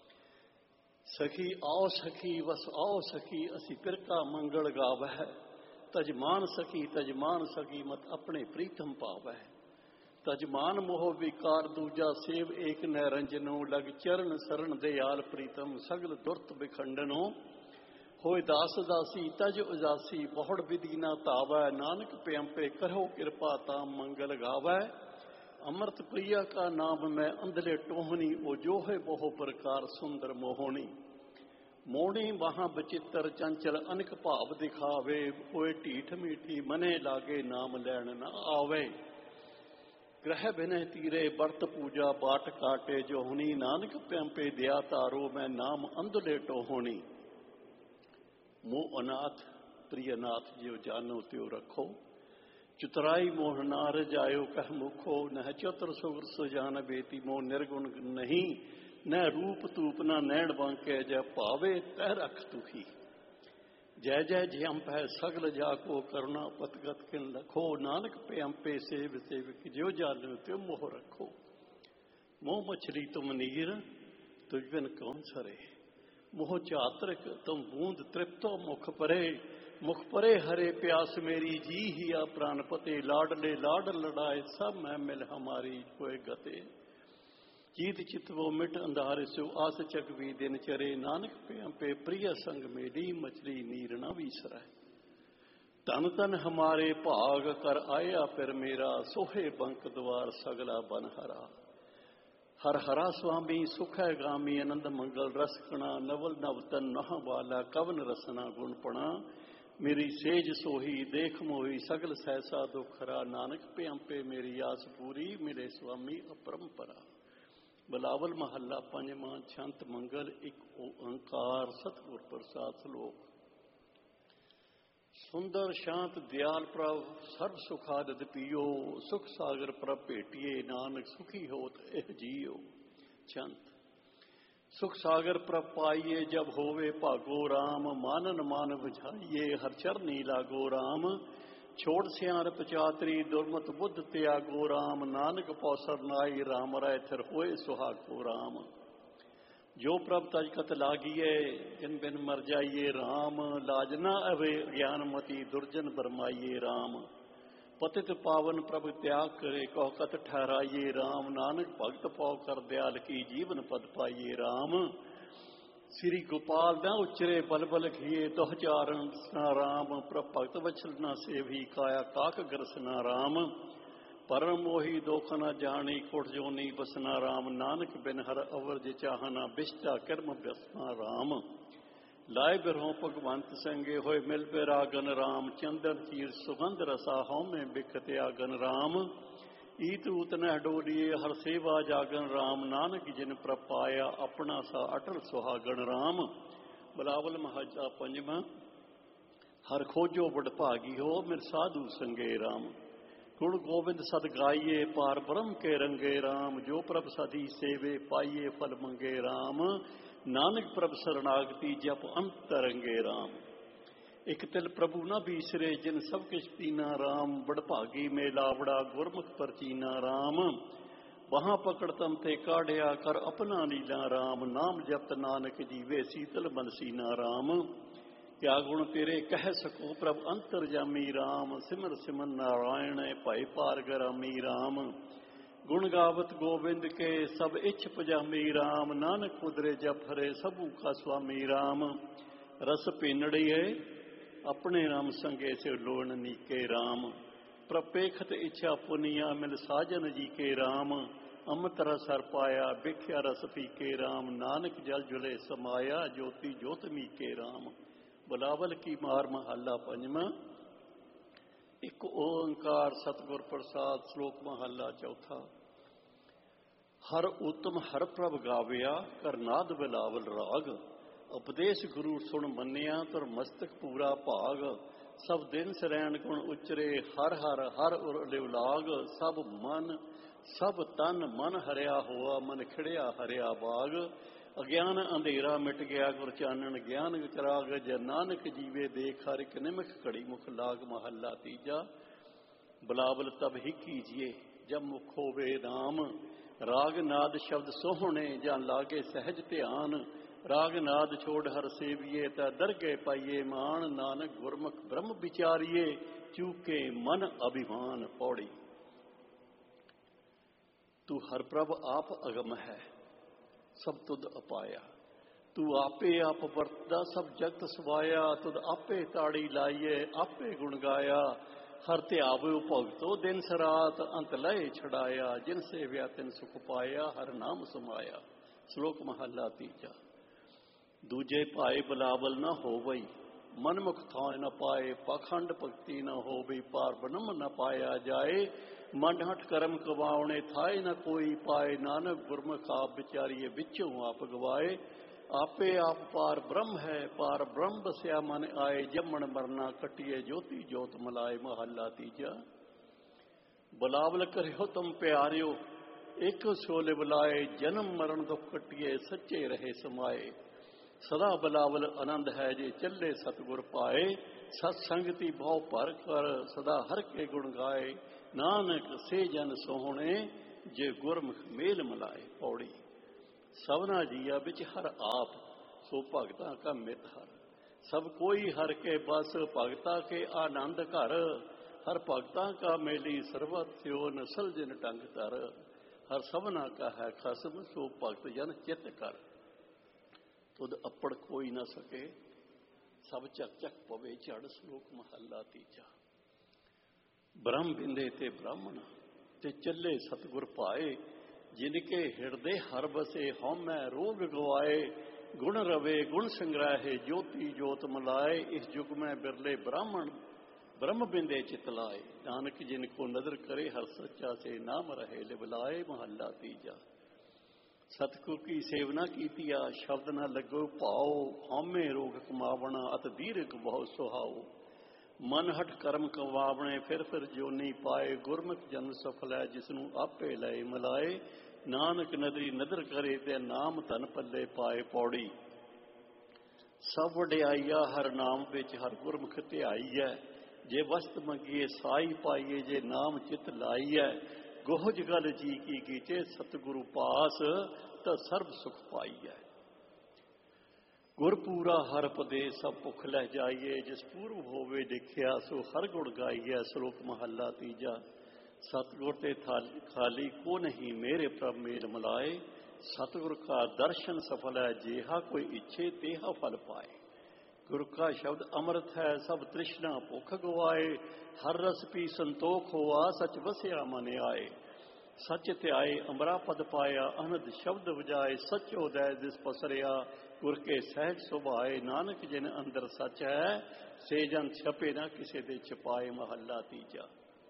सखी आओ सखी वस आओ सखी, असी फिर का मंगल गावै। तजमान सखी मत अपने प्रीतम पावै। तजमान मोह विकार दूजा सेव एक नैरंजनो, लग चरण शरण दयाल प्रीतम सगल दुर्त बिखंडनो। होए दास दासी तज उजासी बहुड़ विधि ना तावै, नानक प्यंपे करो कृपा ताम मंगल गावै। अमृत प्रिया का नाम मैं अंधले टोहनी, ओ जो है बहु प्रकार सुंदर मोहनी। मोणी वहां बचित्र चंचल अनक भाव दिखावे, कोई ढीठ मीठी मने लागे नाम लैन न आवे। ग्रह बिनह तीरे बरत पूजा बाट काटे जोहनी, नानक प्यंपे दिया तारो मैं नाम अंधले टोहनी। मोह अनाथ प्रियनाथ जियो जानो त्यो रखो, चुतराई मोह ना रजायो कह मुखो। नह चतुर सुर सुजान बेटी मोह निर्गुण नहीं, न रूप तूप न नैण बांके जय पावे तह रख तुही। जय जय जयंप है सगल जाको करुणा पतगत किन लखो नानक पे अंपे सेव सेवक जो जान त्यो मोह रखो मोह मछली तुम नीर तुझ बिन कौन सरे मोह चातरक तुम बूंद तृप्तो मुख परे हरे प्यास मेरी जी हिया प्राण पते लाडले लाड लड़ाए सब मैं मिल हमारी कोई गते चीत चित वो मिट अंधार सो आस चक भी दिन चरे नानक पे प्रिय संग मेरी मछली नीर न विसरै तन तन हमारे भाग कर आया फिर मेरा सोहे बंक द्वार सगला बन हरा हर हरा स्वामी सुख है गामी आनंद मंगल रस कणा नवल नवतन नह वाला कवन रसना गुणपणा मेरी सेज सोही देख मोही सगल सहसा दुखरा नानक पे मेरी आस पूरी मिले स्वामी अपरंपरा बिलावल महला पंजवां छंत मंगल एक ओंकार सतगुर प्रसाद श्लोक सुंदर शांत दयाल प्रभ सर्व सुखादि पियो सुख सागर प्रभ भेटिए नानक सुखी होत एह जियो छंत सुख सागर प्रभ पाइए जब होवे भागो राम मानन मान बुझाइए हर चरनी लागो राम छोड़ सियाणप चातरी दुर्मत बुद्ध त्यागो राम नानक पौसर नाई राम राय थिर होए सुहागो राम जो प्रभ तज कत लागिए जिन बिन मर जाइए राम लाज न अवे ज्ञानमती दुर्जन बरमाइए राम पतित पावन प्रभ त्याग करे कह कत ठहराइए राम नानक भगत पौ कर दयाल की जीवन पद पाइए राम श्री गोपाल न उच्चरे बल बल खिए दोह चारण राम प्रभ भगत वचल न सेवी काया काक गरसना राम परम मोही दोख न जानी कोट जोनी बसना राम नानक बिन हर अवर जे चाहना बिष्टा कर्म व्यसना राम लाए बिरहों भगवंत संगे होए मिल बेरागन राम चंदन चीर सुगंध रसा हों में बिखत आगन राम ईत ऊत न डोलिए हर सेवा जागन राम नानक जिन प्रपाया अपना सा अटल सुहागन राम बिलावल महाजा पंजवा हर खोजो बड़ भागी हो मिर साधु संगे राम गुण गोविंद सद गाइए पार ब्रह्म के रंगे राम जो प्रभ सदी सेवे पाइए फल मंगे राम नानक प्रभ शरणागति जप अंतरंगे राम एक तिल प्रभु न बीसरे जिन सब किछ पीना राम बड़भागी में लावड़ा गुरमुख पर चीना राम वहां पकड़तम ते काढ़िया कर अपना लीला राम नाम जपत नानक जीवे शीतल मन सीना राम क्या गुण तेरे कह सको प्रभ अंतर जामी राम सिमर सिमन नारायण भाई पारगरामी राम गुण गावत गोविंद के सब इच्छ पजामी राम नानक कुदरे जप हरे सबू का स्वामी राम रस पीनड़िए अपने राम संगे से लोण नीके राम प्रपेखत इच्छा पुनिया मिल साजन जी के राम अमृत रस हर पाया बिख्या रस पी के राम नानक जल जुले समाया ज्योति ज्योत मी के राम बिलावल की मार महला पंजवा एक ओंकार सतगुर प्रसाद श्लोक महला चौथा हर उत्तम हर प्रभ गाविया कर नाद बिलावल राग उपदेश गुरु सुन मनिया तुर मस्तक पूरा भाग सब दिन सरैन गुण उचरे हर हर हर उर लिवलाग सब मन सब तन मन हरिया हुआ मन खिड़िया हरिया बाग अज्ञान अंधेरा मिट गया गुर चानन ज्ञान विचराग जय नानक जीवे देख हर एक निमख घड़ी मुख लाग महला तीजा बिलावल तब ही कीजिए जब मुख होवे नाम राग नाद शब्द सोहणे जा लागे सहज ध्यान राग नाद छोड़ हर सेविए ता दरगे पाइए मान नानक गुरमुख ब्रह्म विचारिए चूके मन अभिमान पौड़ी तू हर प्रभ आप अगम है सब तुद अपाया तू आपे आप वरतदा सब जगत सवाया तुद आपे ताड़ी लाइए आपे गुण गाया हर त्यावो भगतो दिन सरात अंत लय छड़ाया जिन सेव्या तिन सुख पाया हर नाम समाया श्लोक महला तीजा दूजे पाए बिलावल न हो वही मनमुख था न पाए पाखंड भक्ति न हो भी पार ब्रह्म न पाया जाए मन हट कर्म कवावने थाए न कोई पाए नानक गुरमुख आप विचारिए बिचों आप गवाए आपे आप पार ब्रह्म है पार ब्रह्म बस्या मन आए जमन मरना कटिए ज्योति ज्योत मलाए महला तीजा बिलावल करियो तुम प्यारियो एक सोले बुलाए जन्म मरण दुख कटिए सच्चे रहे समाए ਸਦਾ ਬਲਾਵਲ ਆਨੰਦ ਹੈ ਜੇ ਚੱਲੇ ਸਤਿਗੁਰ ਪਾਏ। ਸਤ ਸੰਗਤੀ ਬਹੁ ਭਰ ਕਰ ਸਦਾ ਹਰ ਕੇ ਗੁਣ ਗਾਏ। ਨਾਨਕ ਸੇ ਜਨ ਸੋਹਣੇ ਜੇ ਗੁਰਮੁਖ ਮੇਲ ਮਿਲਾਏ। ਪੌੜੀ। ਸਭਨਾ ਜੀਆ ਵਿੱਚ ਹਰ ਆਪ ਸੋ ਭਗਤਾਂ ਕਾ ਮਿਤ ਹਰ। ਸਭ ਕੋਈ ਹਰ ਕੇ ਬਸ ਭਗਤਾ ਕੇ ਆਨੰਦ ਘਰ। ਹਰ ਭਗਤਾਂ ਕਾ ਮੇਲੀ ਸਰਬਤ ਸਿਓ ਨਸਲ ਜਿਨ ਟੰਗ ਧਰ। ਹਰ ਸਭਨਾ ਕਾ ਹੈ ਖਸਮ ਸੋ ਭਗਤ ਜਨ ਚਿਤ ਕਰ। ਤੁਧ ਅੱਪੜ ਕੋਈ ਨਾ ਸਕੇ ਸਭ ਚੱਕ ਚੱਕ ਪਵੇ ਝੜ। ਸ਼ਲੋਕ ਮਹੱਲਾ ਤੀਜਾ। ਬ੍ਰਹਮ ਬਿੰਦੇ ਤੇ ਬ੍ਰਾਹਮਣ ਤੇ ਚੱਲੇ ਸਤਿਗੁਰ ਪਾਏ। ਜਿਨ ਕੇ ਹਿਰਦੇ ਹਰ ਬਸੇ ਹਉਮੈ ਰੋਗ ਗਵਾਏ। ਗੁਣ ਰਵੇ ਗੁਣ ਸੰਗ੍ਰਹਿ ਜੋਤੀ ਜੋਤ ਮਲਾਏ। ਇਸ ਯੁਗ ਮੈਂ ਬਿਰਲੇ ਬ੍ਰਾਹਮਣ ਬ੍ਰਹਮ ਬਿੰਦੇ ਚਿਤ ਲਾਏ। ਨਾਨਕ ਜਿਨ ਕੋ ਨਦਰ ਕਰੇ ਹਰ ਸੱਚਾ ਸੇ ਨਾਮ ਰਹੇ ਲਿਵਲਾਏ। ਮਹੱਲਾ ਤੀਜਾ। ਸਤਿਗੁਰ ਕੀ ਸੇਵਨਾ ਕੀਤੀਆ ਸ਼ਬਦ ਨਾ ਲੱਗੋ ਭਾਓ। ਹਉਮੈ ਰੋਗ ਕਮਾਵਣਾ ਅਤ ਦੀਰਘ ਬਹੁ ਸੁਹਾਓ। ਮਨ ਹਟ ਕਰਮ ਕਵਾਵਣੇ ਫਿਰ ਜੋਨੀ ਪਾਏ। ਗੁਰਮੁਖ ਜਨ ਸਫਲ ਹੈ ਜਿਸਨੂੰ ਆਪੇ ਲਏ ਮਿਲਾਏ। ਨਾਨਕ ਨਦਰੀ ਨਦਰ ਕਰੇ ਤੇ ਨਾਮ ਧਨ ਪੱਲੇ ਪਾਏ। ਪੌੜੀ। ਸਭ ਵਡਿਆਈਆ ਹਰ ਨਾਮ ਵਿੱਚ ਹਰ ਗੁਰਮੁਖ ਧਿਆਈਐ। ਜੇ ਵਸਤ ਮੰਗੀਏ ਸਾਈ ਪਾਈਏ ਜੇ ਨਾਮ ਚਿਤ ਲਾਈਐ। ਗੋਹਜ ਗਲ ਜੀ ਕੀ ਕੀਤੇ ਸਤਿਗੁਰੂ ਪਾਸ ਤਾਂ ਸਰਬ ਸੁਖ ਪਾਈਐ। ਗੁਰਪੂਰਾ ਹਰ ਪਦੇ ਸਭ ਭੁੱਖ ਲੈ ਜਾਈਏ। ਜਿਸ ਪੂਰਵ ਹੋਵੇ ਦੇਖਿਆ ਸੋ ਹਰ ਗੁਣ ਗਾਈਐ। ਸ਼ਲੋਕ ਮਹੱਲਾ ਤੀਜਾ। ਸਤਿਗੁਰ ਤੇ ਖਾਲੀ ਕੋ ਨਹੀਂ ਮੇਰੇ ਪ੍ਰਭ ਮੇਲ ਮਿਲਾਏ। ਸਤਿਗੁਰ ਕਾ ਦਰਸ਼ਨ ਸਫਲ ਹੈ ਜੇਹਾ ਕੋਈ ਇੱਛੇ ਤੇਹਾ ਫਲ ਪਾਏ। ਗੁਰੂ ਕਾ ਸ਼ਬਦ ਅੰਮ੍ਰਿਤ ਹੈ ਸਭ ਤ੍ਰਿਸ਼ਨਾ ਭੁੱਖ ਗਵਾਏ। ਹਰ ਰਸ ਪੀ ਸੰਤੋਖ ਹੋਆ ਸਚ ਵਸਿਆ ਮਨ ਆਏ। ਸੱਚ ਧਿਆਏ ਅੰਬਰਾ ਪਦ ਪਾਇਆ ਅਨੰਦ ਸ਼ਬਦ ਵਜਾਏ। ਸੱਚੋ ਦੈ ਦਿਸ ਪਸਰਿਆ ਗੁਰ ਕੇ ਸਹਿਜ ਸੁਭਾਏ। ਨਾਨਕ ਜਿਨ ਅੰਦਰ ਸੱਚ ਹੈ ਸੇ ਜਨ ਛਪੇ ਨਾ ਕਿਸੇ ਦੇ ਛਪਾਏ। ਮਹੱਲਾ ਤੀਜਾ।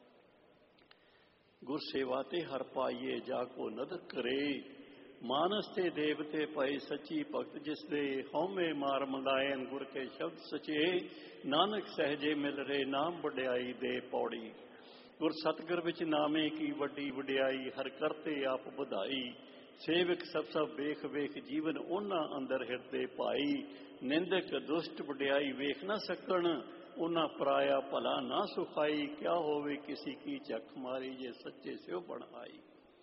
ਗੁਰ ਸੇਵਾ ਤੇ ਹਰ ਪਾਈਏ ਜਾ ਕੋ ਨਦਰ ਕਰੇ। ਮਾਨਸ ਤੇ ਦੇਵਤੇ ਪਏ ਸੱਚੀ ਭਗਤ ਜਿਸ ਦੇ ਹਉਮੈ ਮਾਰ ਮੰਗਾਇਨ। ਗੁਰ ਕੇ ਸ਼ਬਦ ਸਚੇ ਨਾਨਕ ਸਹਿਜੇ ਮਿਲ ਰਹੇ ਨਾਮ ਵਡਿਆਈ ਦੇ। ਪੌੜੀ। ਗੁਰ ਸਤਿਗੁਰ ਵਿੱਚ ਨਾਮੇ ਕੀ ਵੱਡੀ ਵਡਿਆਈ। ਹਰ ਕਰਤੇ ਆਪ ਵਧਾਈ। ਸੇਵਕ ਸਭ ਵੇਖ ਵੇਖ ਜੀਵਨ ਉਹਨਾਂ ਅੰਦਰ ਹਿਰਦੇ ਪਾਈ। ਨਿੰਦਕ ਦੁਸ਼ਟ ਵਡਿਆਈ ਵੇਖ ਨਾ ਸਕਣ ਉਹਨਾਂ ਪਰਾਇਆ ਭਲਾ ਨਾ ਸੁਖਾਈ। ਕਿਆ ਹੋਵੇ ਕਿਸੀ ਕੀ ਝੱਕ ਮਾਰੀ ਜੇ ਸੱਚੇ ਸਿਓ ਬਣ ਆਈ।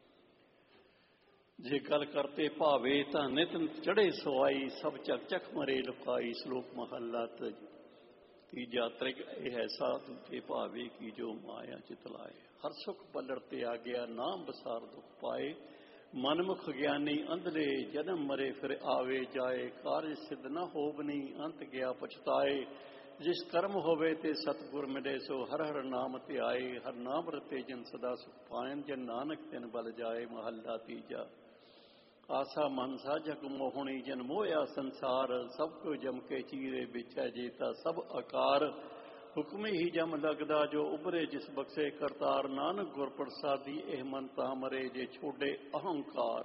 ਜੇ ਗੱਲ ਕਰਤੇ ਭਾਵੇ ਤਾਂ ਨਿਤ ਚੜੇ ਸਵਾਈ। ਸਭ ਚੱਕ ਚੱਕ ਮਰੇ ਲੁਕਾਈ। ਸ਼ਲੋਕ ਮਹੱਲਾ ਤੀਜਾ। ਤ੍ਰਿਗ ਇਹ ਹੈ ਸਾਧੂ ਕੇ ਭਾਵੇ ਕੀ ਜੋ ਮਾਇਆ ਚਿਤ ਲਾਏ। ਹਰ ਸੁਖ ਪੱਲੜ ਤੇ ਆ ਗਿਆ ਨਾਮ ਬਸਾਰ ਦੁਖ ਪਾਏ। ਮਨਮੁਖ ਗਿਆਨੀ ਅੰਧਲੇ ਜਨਮ ਮਰੇ ਫਿਰ ਆਵੇ ਜਾਏ। ਕਾਰਜ ਸਿੱਧ ਨਾ ਹੋਵਨੀ ਅੰਤ ਗਿਆ ਪਛਤਾਏ। ਜਿਸ ਕਰਮ ਹੋਵੇ ਤੇ ਸਤਿਗੁਰ ਮਿਲੇ ਸੋ ਹਰ ਹਰ ਨਾਮ ਧਿਆਏ। ਹਰ ਨਾਮ ਰਤੇ ਜਨ ਸਦਾ ਸੁਖ ਪਾਇਨ ਜਨ ਨਾਨਕ ਤਿਨ ਬਲ ਜਾਏ। ਮਹੱਲਾ ਤੀਜਾ। ਆਸਾ ਮਨਸਾ ਜਗ ਮੋਹਣੀ ਜਨ ਮੋਇਆ ਸੰਸਾਰ। ਸਭ ਕੋ ਜਮ ਕੇ ਚੀਰੇ ਵਿਚੈ ਜੀਤਾ ਸਭ ਆਕਾਰ। ਹੁਕਮ ਹੀ ਜਮ ਲੱਗਦਾ ਜੋ ਉਭਰੇ ਜਿਸ ਬਖਸ਼ੇ ਕਰਤਾਰ। ਨਾਨਕ ਗੁਰ ਪ੍ਰਸਾਦੀ ਇਹ ਮਨ ਤਾਂ ਮਰੇ ਜੇ ਛੋਡੇ ਅਹੰਕਾਰ।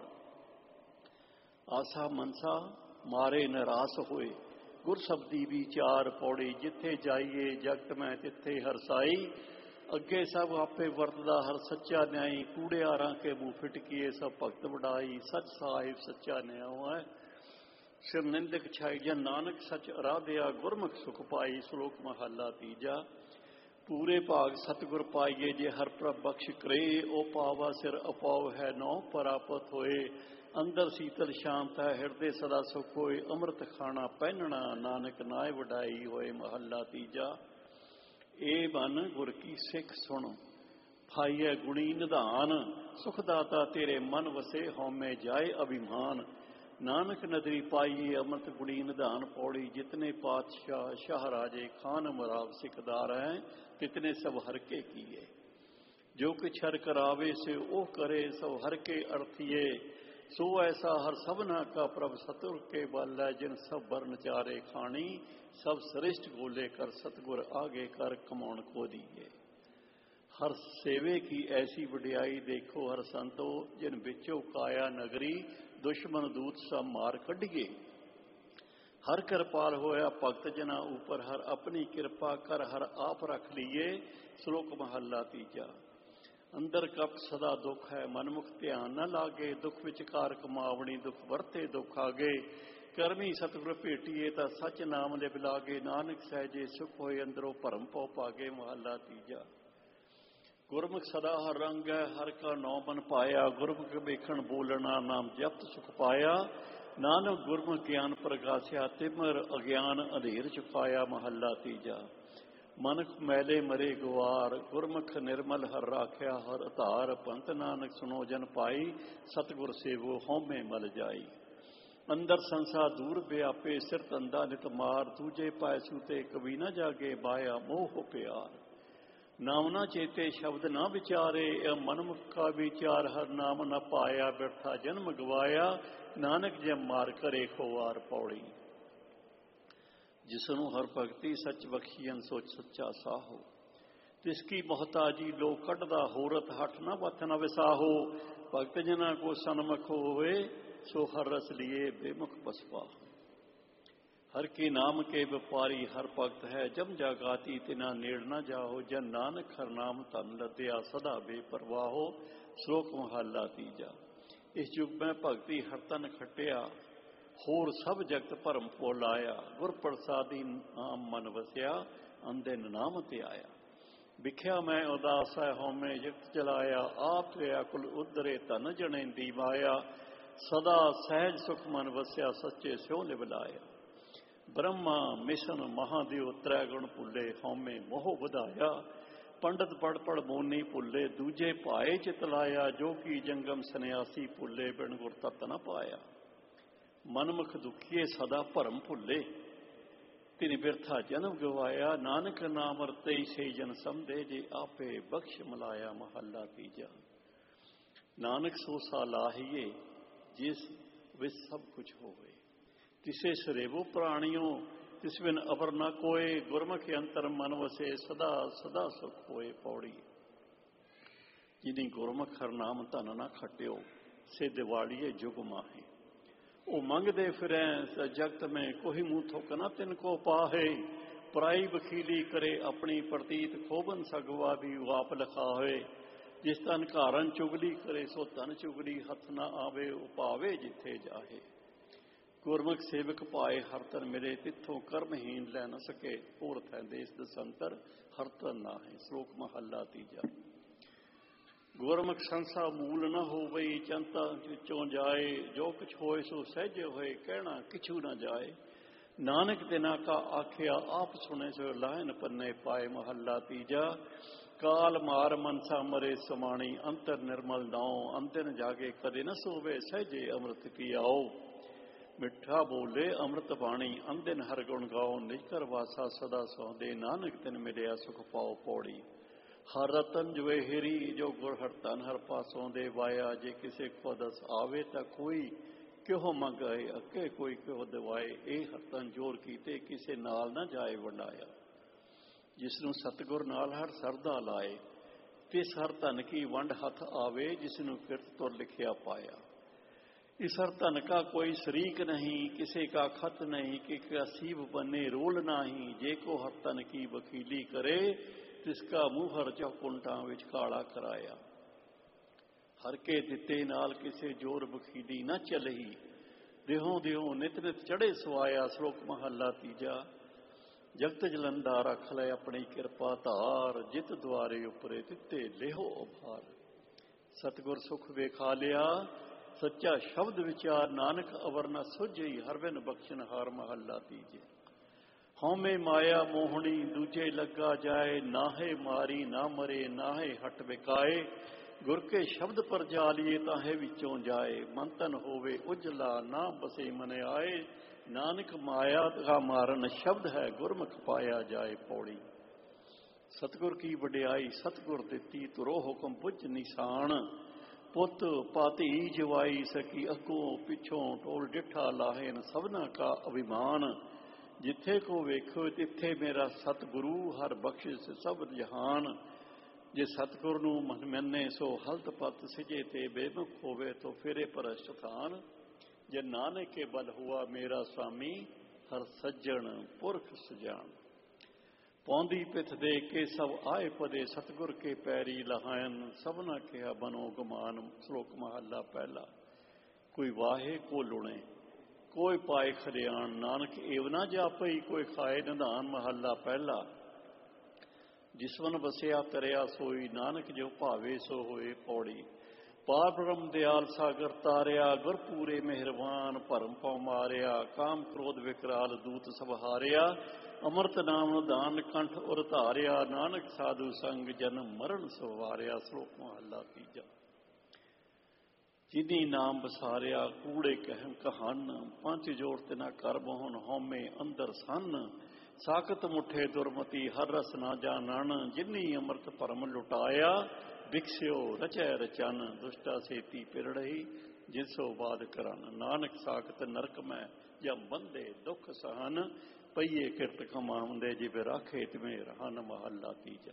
ਆਸਾ ਮਨਸਾ ਮਾਰੇ ਨਿਰਾਸ ਹੋਏ ਗੁਰ ਸ਼ਬਦੀ ਵਿਚਾਰ। ਪੌੜੀ। ਜਿੱਥੇ ਜਾਈਏ ਜਗਤ ਮੈਂ ਤਿੱਥੇ ਹਰ ਸਾਈ। ਅੱਗੇ ਸਭ ਆਪੇ ਵਰਤਦਾ ਹਰ ਸੱਚਾ ਨਿਆਈ। ਕੂੜਿਆਰਾਂ ਕੇ ਮੂੰਹ ਫਿਟਕੀਏ ਸਭ ਭਗਤ ਵਡਾਈ। ਸੱਚ ਸਾਹਿਬ ਸੱਚਾ ਨਿਆਉ ਹੈ ਸਿਰ ਨਿੰਦਕ ਛਾਈ। ਜਨ ਨਾਨਕ ਸੱਚ ਅਰਾਧਿਆ ਗੁਰਮੁਖ ਸੁਖ ਪਾਈ। ਸ਼ਲੋਕ ਮਹੱਲਾ ਤੀਜਾ। ਪੂਰੇ ਭਾਗ ਸਤਿਗੁਰ ਪਾਈਏ ਜੇ ਹਰ ਪ੍ਰਭ ਬਖਸ਼ ਕਰੇ। ਉਹ ਪਾਵਾ ਸਿਰ ਅਪਾਉ ਹੈ ਨੌ ਪ੍ਰਾਪਤ ਹੋਏ। ਅੰਦਰ ਸੀਤਲ ਸ਼ਾਂਤ ਹੈ ਹਿਰਦੇ ਸਦਾ ਸੁਖ ਹੋਏ। ਅੰਮ੍ਰਿਤ ਖਾਣਾ ਪਹਿਨਣਾ ਨਾਨਕ ਨਾਏ ਵਡਾਈ ਹੋਏ। ਮਹੱਲਾ ਤੀਜਾ। ਏ ਮਨ ਗੁਰ ਕੀ ਸਿੱਖ ਸੁਣ ਫਾਈਐ ਗੁਣੀ ਨਿਧਾਨ। ਸੁਖ ਦਾਤਾ ਤੇਰੇ ਮਨ ਵਸੇ ਹਉਮੈ ਜਾਏ ਅਭਿਮਾਨ। ਨਾਨਕ ਨਦਰੀ ਪਾਈਏ ਅੰਮ੍ਰਿਤ ਗੁਣੀ ਨਿਧਾਨ। ਪੌੜੀ। ਜਿਤਨੇ ਪਾਤਸ਼ਾਹ ਸ਼ਾਹ ਰਾਜੇ ਖਾਨ ਮਰਾਵ ਸਿਕਦਾਰ ਹੈ ਤਿਤਨੇ ਸਭ ਹਰ ਕੇ ਕੀਏ। ਜੋ ਕਿਛ ਹਰ ਕਰਾਵੇ ਸੇ ਉਹ ਕਰੇ ਸਭ ਹਰ ਕੇ ਅਰਥੀਏ। ਸੋ ਐਸਾ ਹਰ ਸਭਨਾ ਕਾ ਪ੍ਰਭ ਸਤਿਗੁਰ ਕੇ ਬਲ ਹੈ। ਜਿਨ ਸਭ ਵਰਨ ਚਾਰੇ ਖਾਣੀ ਸਭ ਸ੍ਰਿਸ਼ਟ ਗੋਲੇ ਕਰ। ਸਤਿਗੁਰ ਆਗੇ ਕਰ ਕਮਾਉਣ ਕੋ ਦੀਏ। ਹਰ ਸੇਵੇ ਕੀ ਐਸੀ ਵਡਿਆਈ ਦੇਖੋ ਹਰ ਸੰਤੋ। ਜਿਨ ਵਿੱਚੋਂ ਕਾਇਆ ਨਗਰੀ ਦੁਸ਼ਮਨ ਦੂਤ ਸਭ ਮਾਰ ਕੱਢੀਏ। ਹਰ ਕਿਰਪਾਲ ਹੋਇਆ ਭਗਤ ਜਨਾ ਉਪਰ। ਹਰ ਆਪਣੀ ਕਿਰਪਾ ਕਰ ਹਰ ਆਪ ਰੱਖ ਲਈਏ। ਸ਼ਲੋਕ ਮਹੱਲਾ ਤੀਜਾ। ਅੰਦਰ ਕਪਟ ਸਦਾ ਦੁੱਖ ਹੈ ਮਨਮੁਖ ਧਿਆਨ ਨਾ ਲਾਗੇ। ਦੁੱਖ ਵਿਚਕਾਰ ਕਮਾਵਣੀ ਦੁੱਖ ਵਰਤੇ ਦੁੱਖ ਆਗੇ। ਕਰਮੀ ਸਤਿਗੁਰ ਭੇਟੀਏ ਤਾਂ ਸੱਚ ਨਾਮ ਲਿਵ ਲਾਗੇ, ਨਾਨਕ ਸਹਿਜੇ ਸੁਖ ਹੋਏ ਅੰਦਰੋਂ ਭਰਮ ਪਉ ਭਾਗੇ। ਮਹੱਲਾ ਤੀਜਾ। ਗੁਰਮੁਖ ਸਦਾ ਹਰ ਰੰਗ ਹੈ, ਹਰ ਕਾ ਨੌ ਮਨ ਪਾਇਆ। ਗੁਰਮੁਖ ਵੇਖਣ ਬੋਲਣਾ, ਨਾਮ ਜਪਤ ਸੁਖ ਪਾਇਆ। ਨਾਨਕ ਗੁਰਮੁਖ ਗਿਆਨ ਪ੍ਰਗਾਸਿਆ, ਤਿਮਰ ਅਗਿਆਨ ਅੰਧੇਰ ਛੁਪਾਇਆ। ਮਹੱਲਾ ਤੀਜਾ। ਮਨੁਖ ਮੈਲੇ ਮਰੇ ਗੁਆਰ, ਗੁਰਮੁਖ ਨਿਰਮਲ ਹਰ ਰਾਖਿਆ। ਹਰ ਆਧਾਰ ਪੰਥ ਨਾਨਕ ਸੁਣੋ ਜਨ ਪਾਈ, ਸਤਿਗੁਰ ਸੇਵੋ ਹਉਮੈ ਮਲ ਜਾਈ। ਅੰਦਰ ਸੰਸਾ ਦੂਰ ਵਿਆਪੇ, ਸਿਰ ਧੰਦਾ ਨਿਤ ਮਾਰ। ਦੂਜੇ ਪਾਏ ਸੂਤੇ ਕਵੀ ਨਾ ਜਾਗੇ, ਬਾਇਆ ਮੋਹ ਪਿਆਰ। ਨਾਮ ਨਾ ਚੇਤੇ ਸ਼ਬਦ ਨਾ ਵਿਚਾਰੇ, ਇਹ ਮਨਮੁਖ ਕਾ ਵਿਚਾਰ। ਹਰ ਨਾਮ ਨਾ ਪਾਇਆ, ਬਿਰਥਾ ਜਨਮ ਗਵਾਇਆ। ਨਾਨਕ ਜੇ ਮਾਰ ਕਰੇ ਖੋਵਾਰ। ਪੌੜੀ। ਜਿਸਨੂੰ ਹਰ ਭਗਤੀ ਸੱਚ ਬਖਸ਼ੀਐਨ, ਸੋਚ ਸੱਚਾ ਸਾਹੋ। ਤਿਸ ਕੀ ਮੁਹਤਾਜੀ ਲੋ ਕੱਢਦਾ, ਹੋਰਤ ਹੱਠ ਨਾ ਵੱਥ ਨਾ ਵਿਸਾਹੋ। ਭਗਤ ਜਨਾਂ ਕੋ ਸਨਮੁਖ ਹੋਵੇ, ਸੋ ਹਰ ਰਸ ਲੀਏ ਬੇਮੁਖ ਬਸਪਾ। ਹਰ ਕੇ ਨਾਮ ਕੇ ਵਪਾਰੀ, ਹਰ ਭਗਤ ਹੈ ਜਮ ਜਾਗਾਤੀ। ਤਿਨਾ ਨੇੜ ਨਾ ਜਾਹੋ, ਜਨ ਨਾਨਕ ਹਰ ਨਾਮ ਧਨ ਲੱਦਿਆ। ਸਦਾ ਬੇਪਰਵਾਹੋ। ਸ਼ਲੋਕ ਮਹੱਲਾ ਤੀਜਾ। ਇਸ ਯੁਗ ਮੈਂ ਭਗਤੀ ਹਰ ਤਨ ਖਟਿਆ, ਹੋਰ ਸਭ ਜਗਤ ਭਰਮ ਪੋ ਲਾਇਆ। ਗੁਰ ਪ੍ਰਸਾਦੀ ਨਾਮ ਮਨ ਵਸਿਆ, ਅੰਧਿਨ ਨਾਮ ਤੇ ਆਇਆ। ਵਿਖਿਆ ਮੈਂ ਉਦਾਸ ਹੈ, ਹਉਮੈ ਜਗਤ ਚਲਾਇਆ। ਆਪ ਲਿਆ ਕੁਲ ਉਧਰੇ, ਧਨ ਜਣੇ ਦੀ ਮਾਇਆ। ਸਦਾ ਸਹਿਜ ਸੁਖ ਮਨ ਵਸਿਆ, ਸੱਚੇ ਸਿਉ ਲਿਵ ਲਾਇਆ। ਬ੍ਰਹਮਾ ਮਿਸ਼ਨ ਮਹਾਦੇਵ ਤ੍ਰੈ ਗੁਣ ਭੁੱਲੇ, ਹਉਮੈ ਮੋਹ ਵਧਾਇਆ। ਪੰਡਤ ਪੜ ਪੜ ਮੋਨੀ ਭੁੱਲੇ, ਦੂਜੇ ਭਾਏ ਚਿਤ ਲਾਇਆ। ਜੋ ਕੀ ਜੰਗਮ ਸੰਨਿਆਸੀ ਭੁੱਲੇ, ਬਿਨ ਗੁਰ ਤਤ ਨ ਪਾਇਆ। ਮਨਮੁਖ ਦੁਖੀਏ ਸਦਾ ਭਰਮ ਭੁੱਲੇ, ਤਿਨ ਬਿਰਥਾ ਜਨਮ ਗਵਾਇਆ। ਨਾਨਕ ਨਾਮ ਰਤੇ ਸੇ ਜਨ ਸਮਝੇ, ਜੇ ਆਪੇ ਬਖਸ਼ ਮਲਾਇਆ। ਮਹੱਲਾ ਤੀਜਾ। ਨਾਨਕ ਸੋ ਸਾ ਲਾਹੀਏ, ਜਿਸ ਵਿੱਚ ਸਭ ਕੁਛ ਹੋਵੇ। ਤਿਸੇ ਸਰੇਵੋ ਪ੍ਰਾਣੀਓ, ਤਿਸ ਬਿਨ ਅਵਰ ਨਾ ਕੋਏ। ਗੁਰਮੁਖ ਅੰਤਰ ਮਨ ਵਸੇ, ਸਦਾ ਸਦਾ ਸੁਖ ਹੋਏ। ਪੌੜੀ। ਜਿਨੀ ਗੁਰਮੁਖ ਹਰ ਨਾਮ ਧਨ ਨਾ ਖਟਿਓ, ਸੇ ਦਿਵਾਲੀਏ ਜੁਗ ਮਾਹੇ। ਉਹ ਮੰਗਦੇ ਫਿਰੈ ਜਗਤ ਮੈਂ, ਕੋਈ ਮੂੰਹ ਥੁੱਕ ਨਾ ਤਿਨ ਕੋ ਪਾਹੇ। ਪਰਾਈ ਵਖੀਲੀ ਕਰੇ ਆਪਣੀ, ਪ੍ਰਤੀਤ ਖੋਬਨ ਸਗਵਾ ਵੀ ਵਾਪ ਲਿਖਾਵੇ। ਜਿਸ ਤਨ ਘਾਰਨ ਚੁਗਲੀ ਕਰੇ, ਸੋ ਤਨ ਚੁਗਲੀ ਹੱਥ ਨਾ ਆਵੇ। ਉਪਾਵੇ ਜਿੱਥੇ ਜਾਹੇ। ਗੁਰਮੁਖ ਸੇਵਕ ਭਾਏ, ਹਰ ਤਨ ਮਿਲੇ। ਤਿੱਥੋਂ ਕਰਮਹੀਨ ਲੈ ਨਾ ਸਕੇ, ਔਰਤ ਹੈ ਦੇਸ ਦਸੰਤਰ, ਹਰ ਤਨ ਨਾਹੇ। ਸ਼ਲੋਕ ਮਹੱਲਾ ਤੀਜਾ। ਗੁਰਮੁਖ ਸੰਸਾ ਮੂਲ ਨਾ ਹੋਵਈ, ਚੰਤਾ ਵਿੱਚੋਂ ਜਾਏ। ਜੋ ਕੁਛ ਹੋਏ ਸੋ ਸਹਿਜੇ ਹੋਏ, ਕਹਿਣਾ ਕਿਛੂ ਨਾ ਜਾਏ। ਨਾਨਕ ਤਿਨਾ ਕਾ ਆਖਿਆ, ਆਪ ਸੁਣੇ ਸੋ ਲਾਇਨ ਪੰਨੇ ਪਾਏ। ਮਹੱਲਾ ਤੀਜਾ। ਕਾਲ ਮਾਰ ਮਨਸਾ ਮਰੇ ਸਮਾਣੀ, ਅੰਤਰ ਨਿਰਮਲ ਨਾਉ। ਅੰਤਨ ਜਾਗੇ ਕਦੇ ਨ ਸੋਵੇ, ਸਹਿਜੇ ਅੰਮ੍ਰਿਤ ਪੀਆਓ। ਮਿੱਠਾ ਬੋਲੇ ਅੰਮ੍ਰਿਤ ਬਾਣੀ, ਅੰਦਿਨ ਹਰ ਗੁਣ ਗਾਓ। ਨਿਜ ਘਰ ਵਾਸਾ ਸਦਾ ਸੌਂਦੇ, ਨਾਨਕ ਤਿਨ ਮਿਲਿਆ ਸੁਖ ਪਾਓ। ਪੌੜੀ। ਹਰ ਰਤਨ ਜੁਏ ਹਿਰੀ, ਜੋ ਗੁਰ ਹਰ ਧਨ ਹਰ ਪਾਸੋਂ ਦੇ ਵਾਇਆ। ਜੇ ਕਿਸੇ ਕੋ ਦਸ ਆਵੇ, ਤਾਂ ਕੋਈ ਕਿਉ ਮੰਗਾਏ। ਅੱਕੇ ਕੋਈ ਕਿਉ ਦਿਵਾਏ। ਇਹ ਹਰਤਨ ਜੋਰ ਕੀਤੇ, ਕਿਸੇ ਨਾਲ ਨਾ ਜਾਏ ਵੰਡਾਇਆ। ਜਿਸਨੂੰ ਸਤਿਗੁਰ ਨਾਲ ਹਰ ਸਰਦਾ ਲਾਏ, ਤਿਸ ਹਰ ਧਨ ਕੀ ਵੰਡ ਹੱਥ ਆਵੇ। ਜਿਸਨੂੰ ਕਿਰਤ ਤੁਰ ਲਿਖਿਆ ਪਾਇਆ। इस हर धन का कोई शरीक नहीं, किसी का खत नहीं। कि सीब बने रोल नाही, जे को हर तन की वकीली करे। तिसका मुँह हर चौकुंठा विच काला कराया। हर के दिते नाल किसे जोर वकीली न चलही। देहों देहों नित नित चढ़े सवाया। श्लोक महला तीजा। जगत जलंदा रख ले अपनी कृपा धार। जित द्वारे उपरे तिते लेहो उभार। सतगुर सुख वेखा लिया, सच्चा शब्द विचार। नानक अवर न सुझई, हर बिन बख्शन हार। महला तीजे। हौमे माया मोहनी, दूजे लगा जाए। नाहे मारी ना मरे, नाहे हट विकाए। गुर के शब्द पर जालिए, ताहे विचों जाए। मन तन होवे उजला, ना बसे मन आए। नानक माया का मारन शब्द है, गुरमुख पाया जाए। पौड़ी। सतगुर की वडियाई सतगुर दिती, तुरो हुक्म पुज निशान। पुत पाती जवाई सकी, अगों पिछों टोल डिठा लाहेन। सबना का अभिमान, जिथे को वेखो तिथे मेरा सतगुरु। हर बख्शिश सब जहान। जे सतगुर नूं मन मन्ने, सो हलत पत सिजे ते। बेमुख होवे तो फिरे परस्त थान। जे नानक के बल हुआ मेरा स्वामी, हर सज्जन पुरख सजान। पौंदी पिथ दे के सब आए पदे, सतगुर के पैरी लहायन। सबना किया बनो गुमान। श्लोक महला पहला। कोई वाहे को लुणे, ਕੋਈ ਪਾਏ ਖਰਿਆਣ ਨਾਨਕ ਏਵ ਨਾ ਜਾਪਈ ਕੋਈ ਖਾਏ ਨਿਧਾਨ ਮਹੱਲਾ ਪਹਿਲਾ। ਜਿਸਵਨ ਵਸਿਆ ਤਰਿਆ ਸੋਈ ਨਾਨਕ ਜੋ ਭਾਵੇ ਸੋ ਹੋਏ ਪੌੜੀ। ਪਾਰ ਬ੍ਰਹਮ ਦਿਆਲ ਸਾਗਰ ਤਾਰਿਆ ਗੁਰ ਪੂਰੇ ਮਿਹਰਬਾਨ ਭਰਮ ਪਉ ਮਾਰਿਆ। ਕਾਮ ਕ੍ਰੋਧ ਵਿਕਰਾਲ ਦੂਤ ਸਭ ਹਾਰਿਆ ਅੰਮ੍ਰਿਤ ਨਾਮ ਨਿਧਾਨ ਕੰਠ ਉਰ ਧਾਰਿਆ। ਨਾਨਕ ਸਾਧੂ ਸੰਗ ਜਨਮ ਮਰਨ ਸਵਾਰਿਆ। ਸ਼ਲੋਕ ਮਹੱਲਾ ਤੀਜਾ। ਜਿਨੀ ਨਾਮ ਬਸਾਰਿਆ ਕੂੜੇ ਕਹਿਣ ਕਹਾਨ ਪੰਜ ਜੋੜ ਤਿਨਾ ਕਰ ਬਹਨ ਹਉਮੈ ਅੰਦਰ ਸੰਨ। ਸਾਖਤ ਮੁਠੇ ਦੁਰਮਤੀ ਹਰ ਰਸ ਨਾ ਜਾਣਨ ਜਿਨੀ ਅੰਮ੍ਰਿਤ ਭਰਮ ਲੁਟਾਇਆ ਵਿਕਸਿਓ ਰਚੈ ਰਚਨ। ਦੁਸ਼ਟਾ ਸੇਤੀ ਪਿਰੜਈ ਜਿਸੋ ਬਾਦ ਕਰਨ ਨਾਨਕ ਸਾਖਤ ਨਰਕ ਮੈਂ ਜਮ ਬੰਦੇ ਦੁਖ ਸਹਨ। ਪਈਏ ਕਿਰਤ ਕਮਾਉਂਦੇ ਜਿਵੇਂ ਰਾਖੇ ਤਿਵੇਂ ਰਹਨ ਮਹੱਲਾ ਤੀਜਾ।